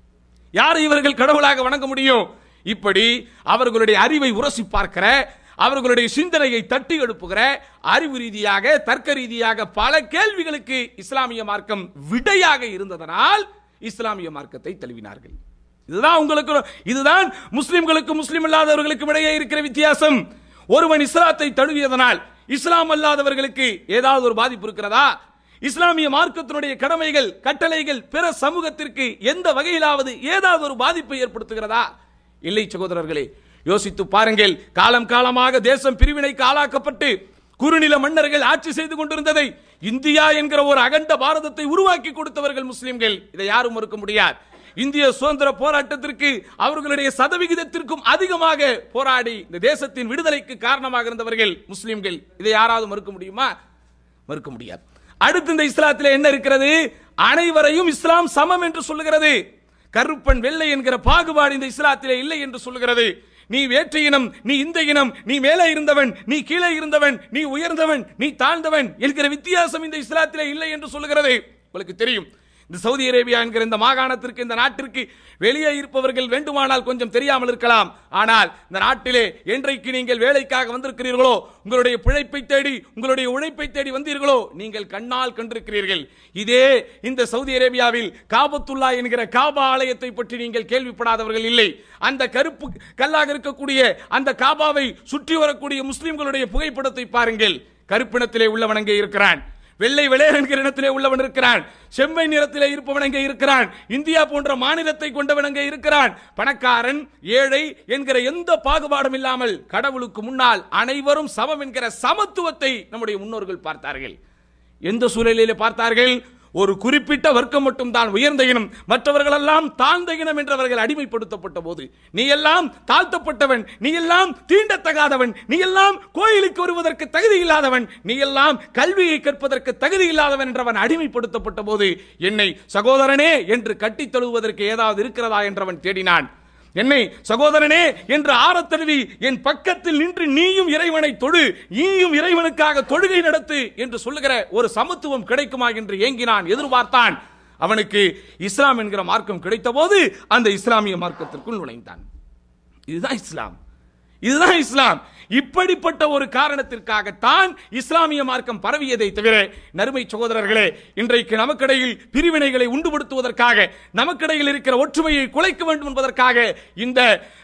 யாரை இவர்கள் கடவுளாக வணங்க முடியும்? இப்படி அவர்களுடைய அறிவை உரசி பார்க்கிற, அவர்களுடைய சிந்தனையை தட்டி எழுப்புகிற, அறிவு ரீதியாக தர்க்க ரீதியாக பல கேள்விகளுக்கு இஸ்லாமிய மார்க்கம் விடையாக இருந்ததனால் இஸ்லாமிய மார்க்கத்தை தழுவினார்கள். இதுதான் உங்களுக்கு, இதுதான் முஸ்லிம்களுக்கு முஸ்லிம் அல்லாதவர்களுக்கு இடையே இருக்கிற வித்தியாசம். ஒருவன் இஸ்லாத்தை தழுவியதனால் இஸ்லாம் அல்லாதவர்களுக்கு ஏதாவது ஒரு பாதிப்பு இருக்கிறதா? இஸ்லாமிய மார்க்கத்தினுடைய கடமைகள், கட்டளைகள் பிற சமூகத்திற்கு எந்த வகையிலாவது ஏதாவது ஒரு பாதிப்பை ஏற்படுத்துகிறதா? இல்லை சகோதரர்களே, யோசித்து பாருங்கள். காலம் காலமாக தேசம் பிரிவினைக்கு ஆளாக்கப்பட்டு குறுநில மன்னர்கள் ஆட்சி செய்து கொண்டிருந்ததை இந்தியா என்கிற ஒரு அகண்ட பாரதத்தை உருவாக்கி கொடுத்தவர்கள் முஸ்லிம்கள். இதை யாரும் மறுக்க முடியாது. இந்திய சுதந்திர போராட்டத்திற்கு அவர்களுடைய சதவிகிதத்திற்கும் அதிகமாக போராடி இந்த தேசத்தின் விடுதலைக்கு காரணமாக இருந்தவர்கள் முஸ்லிம்கள். இதை யாராவது மறுக்க முடியுமா? மறுக்க முடியாது. அடுத்து இந்த இஸ்லாத்தில் என்ன இருக்கிறது? அனைவரையும் இஸ்லாம் சமம் என்று சொல்லுகிறது. கருப்பன் வெள்ளை என்கிற பாகுபாடு இந்த இஸ்லாத்திலே இல்லை என்று சொல்லுகிறது. நீ வேற்று இனம், நீ இந்த இனம், நீ மேலே இருந்தவன், நீ கீழே இருந்தவன், நீ உயர்ந்தவன், நீ தாழ்ந்தவன் என்கிற வித்தியாசம் இந்த இஸ்லாத்திலே இல்லை என்று சொல்லுகிறது. உங்களுக்கு தெரியும், இந்த சவுதி அரேபியா என்கிற இந்த மாகாணத்திற்கு, இந்த நாட்டிற்கு வெளியே இருப்பவர்கள் வேண்டுமானால் கொஞ்சம் தெரியாமல் இருக்கலாம். ஆனால் இந்த நாட்டிலே என்றைக்கு நீங்கள் வேலைக்காக வந்திருக்கிறீர்களோ, உங்களுடைய பிழைப்பை தேடி, உங்களுடைய உழைப்பை தேடி வந்தீர்களோ, நீங்கள் கண்ணால் கண்டிருக்கிறீர்கள். இதே இந்த சவுதி அரேபியாவில் காபத்துல்லா என்கிற காபா ஆலயத்தை பற்றி நீங்கள் கேள்விப்படாதவர்கள் இல்லை. அந்த கருப்பு கல்லாக இருக்கக்கூடிய அந்த காபாவை சுற்றி வரக்கூடிய முஸ்லிம்களுடைய புகைப்படத்தை பாருங்கள். கருப்பினத்திலே உள்ளவன் அங்கே இருக்கிறான், வெள்ளை வெள்ளையர் என்கிற இடத்திலே உள்ளவன் இருக்கிறான், செம்மை நிறத்திலே இருப்பவன் அங்கே இருக்கிறான், இந்தியா போன்ற மாநிலத்தை கொண்டவன் அங்கே இருக்கிறான். பணக்காரன் ஏழை என்கிற எந்த பாகுபாடும் இல்லாமல் கடவுளுக்கு முன்னால் அனைவரும் சமம் என்கிற சமத்துவத்தை நம்முடைய முன்னோர்கள் பார்த்தார்கள். எந்த சூழலிலே பார்த்தார்கள்? ஒரு குறிப்பிட்ட வர்க்கம் மட்டும் தான் உயர்ந்த இனம், மற்றவர்கள் எல்லாம் தாழ்ந்த இனம் என்றவர்கள் அடிமைப்படுத்தப்பட்ட போது, நீ எல்லாம் தாழ்த்தப்பட்டவன், நீ எல்லாம் தீண்டத்தகாதவன், நீ எல்லாம் கோயிலுக்கு வருவதற்கு தகுதி இல்லாதவன், நீ எல்லாம் கல்வியை கற்பதற்கு தகுதி இல்லாதவன் என்றவன் அடிமைப்படுத்தப்பட்ட போது, என்னை சகோதரனே என்று கட்டித் தழுவுவதற்கு ஏதாவது இருக்கிறதா என்றவன் தேடினான். என்னை சகோதரனே என்று ஆரத்தழுவி என் பக்கத்தில் நின்று நீயும் இறைவனை தொழு, நீயும் இறைவனுக்காக தொழுகை நடத்து என்று சொல்லுகிற ஒரு சமத்துவம் கிடைக்குமா என்று ஏங்கினான், எதிர்பார்த்தான். அவனுக்கு இஸ்லாம் என்கிற மார்க்கம் கிடைத்த போது அந்த இஸ்லாமிய மார்க்கத்திற்குள் நுழைந்தான். இதுதான் இஸ்லாம், இதுதான் இஸ்லாம். இப்படிப்பட்ட ஒரு காரணத்திற்காகத்தான் இஸ்லாமிய மார்க்கம் பரவியதை தவிர, நறுமை சகோதரர்களே, இன்றைக்கு நமக்கிடையில் பிரிவினைகளை உண்டுபடுத்துவதற்காக, நமக்கிடையில் இருக்கிற ஒற்றுமையை குலைக்க வேண்டும் என்பதற்காக இந்த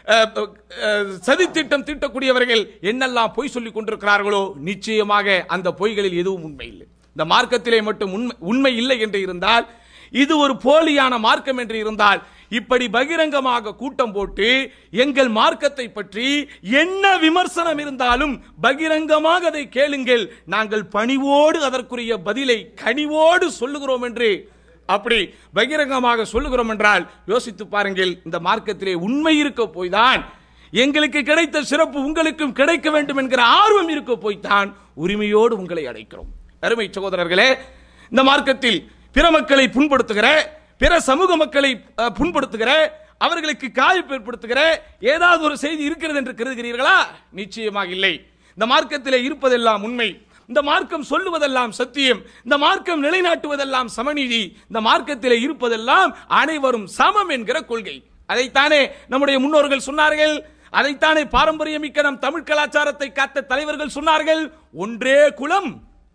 சதித்திட்டம் தீட்டக்கூடியவர்கள் என்னெல்லாம் பொய் சொல்லிக் கொண்டிருக்கிறார்களோ, நிச்சயமாக அந்த பொய்களில் எதுவும் உண்மை இல்லை. இந்த மார்க்கத்திலே மட்டும் உண்மை இல்லை என்று இருந்தால், இது ஒரு போலியான மார்க்கம் என்று இருந்தால், இப்படி பகிரங்கமாக கூட்டம் போட்டு எங்கள் மார்க்கத்தை பற்றி என்ன விமர்சனம் இருந்தாலும் பகிரங்கமாக அதை கேளுங்கள், நாங்கள் பணிவோடு அதற்குரிய பதிலை கனிவோடு சொல்லுகிறோம் என்று அப்படி பகிரங்கமாக சொல்லுகிறோம் என்றால் யோசித்து பாருங்கள். இந்த மார்க்கத்திலே உண்மை இருக்க போய்தான், எங்களுக்கு கிடைத்த சிறப்பு உங்களுக்கும் கிடைக்க வேண்டும் என்கிற ஆர்வம் இருக்க போய்தான் உரிமையோடு உங்களை அழைக்கிறோம். அருமை சகோதரர்களே, இந்த மார்க்கத்தில் பிற மக்களை புண்படுத்துகிற, பிற சமூக மக்களை புண்படுத்துகிற, அவர்களுக்கு காய்ப்பு ஏற்படுத்துகிற ஏதாவது ஒரு செய்தி இருக்கிறது என்று கருதுகிறீர்களா? நிச்சயமாக இல்லை. இந்த மார்க்கத்திலே இருப்பதெல்லாம் உண்மை, இந்த மார்க்கம் சொல்லுவதெல்லாம் சத்தியம், இந்த மார்க்கம் நிலைநாட்டுவதெல்லாம் சமநீதி, இந்த மார்க்கத்திலே இருப்பதெல்லாம் அனைவரும் சமம் என்கிற கொள்கை. அதைத்தானே நம்முடைய முன்னோர்கள் சொன்னார்கள், அதைத்தானே பாரம்பரியமிக்க நம் தமிழ் கலாச்சாரத்தை காத்த தலைவர்கள் சொன்னார்கள். ஒன்றே குலம்,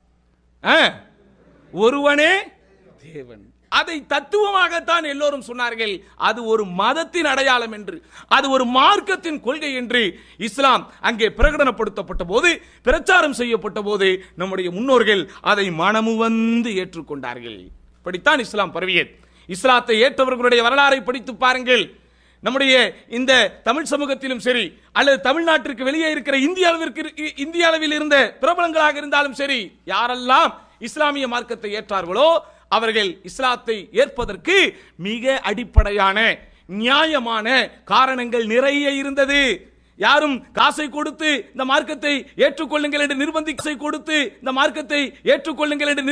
ஒருவனே தேவன். அதை தத்துவமாகத்தான் எல்லோரும் சொன்னார்கள். அது ஒரு மதத்தின் அடையாளம் என்று, அது ஒரு மார்க்கத்தின் கொள்கை என்று இஸ்லாம் அங்கே பிரகடனப்படுத்தப்பட்ட போது, பிரச்சாரம் செய்யப்பட்ட போது நம்முடைய முன்னோர்கள் அதை மனமு வந்து ஏற்றுக்கொண்டார்கள். இப்படித்தான் இஸ்லாம் பரவியது. இஸ்லாத்தை ஏற்றவர்களுடைய வரலாறை படித்து பாருங்கள். நம்முடைய இந்த தமிழ் சமூகத்திலும் சரி, அல்லது தமிழ்நாட்டிற்கு வெளியே இருக்கிற இந்தியாவிற்கு இந்தியாவில் இருந்த பிரபலங்களாக இருந்தாலும் சரி, யாரெல்லாம் இஸ்லாமிய மார்க்கத்தை ஏற்றார்களோ அவர்கள் இஸ்லாத்தை ஏற்பதற்கு மிக அடிப்படையான நியாயமான காரணங்கள் நிறைய இருந்தது. யாரும் காசை கொடுத்து இந்த மார்க்கத்தை ஏற்றுக்கொள்ளுங்கள் என்று நிர்பந்திக்கை கொடுத்து இந்த மார்க்கத்தை ஏற்றுக்கொள்ளுங்கள் என்று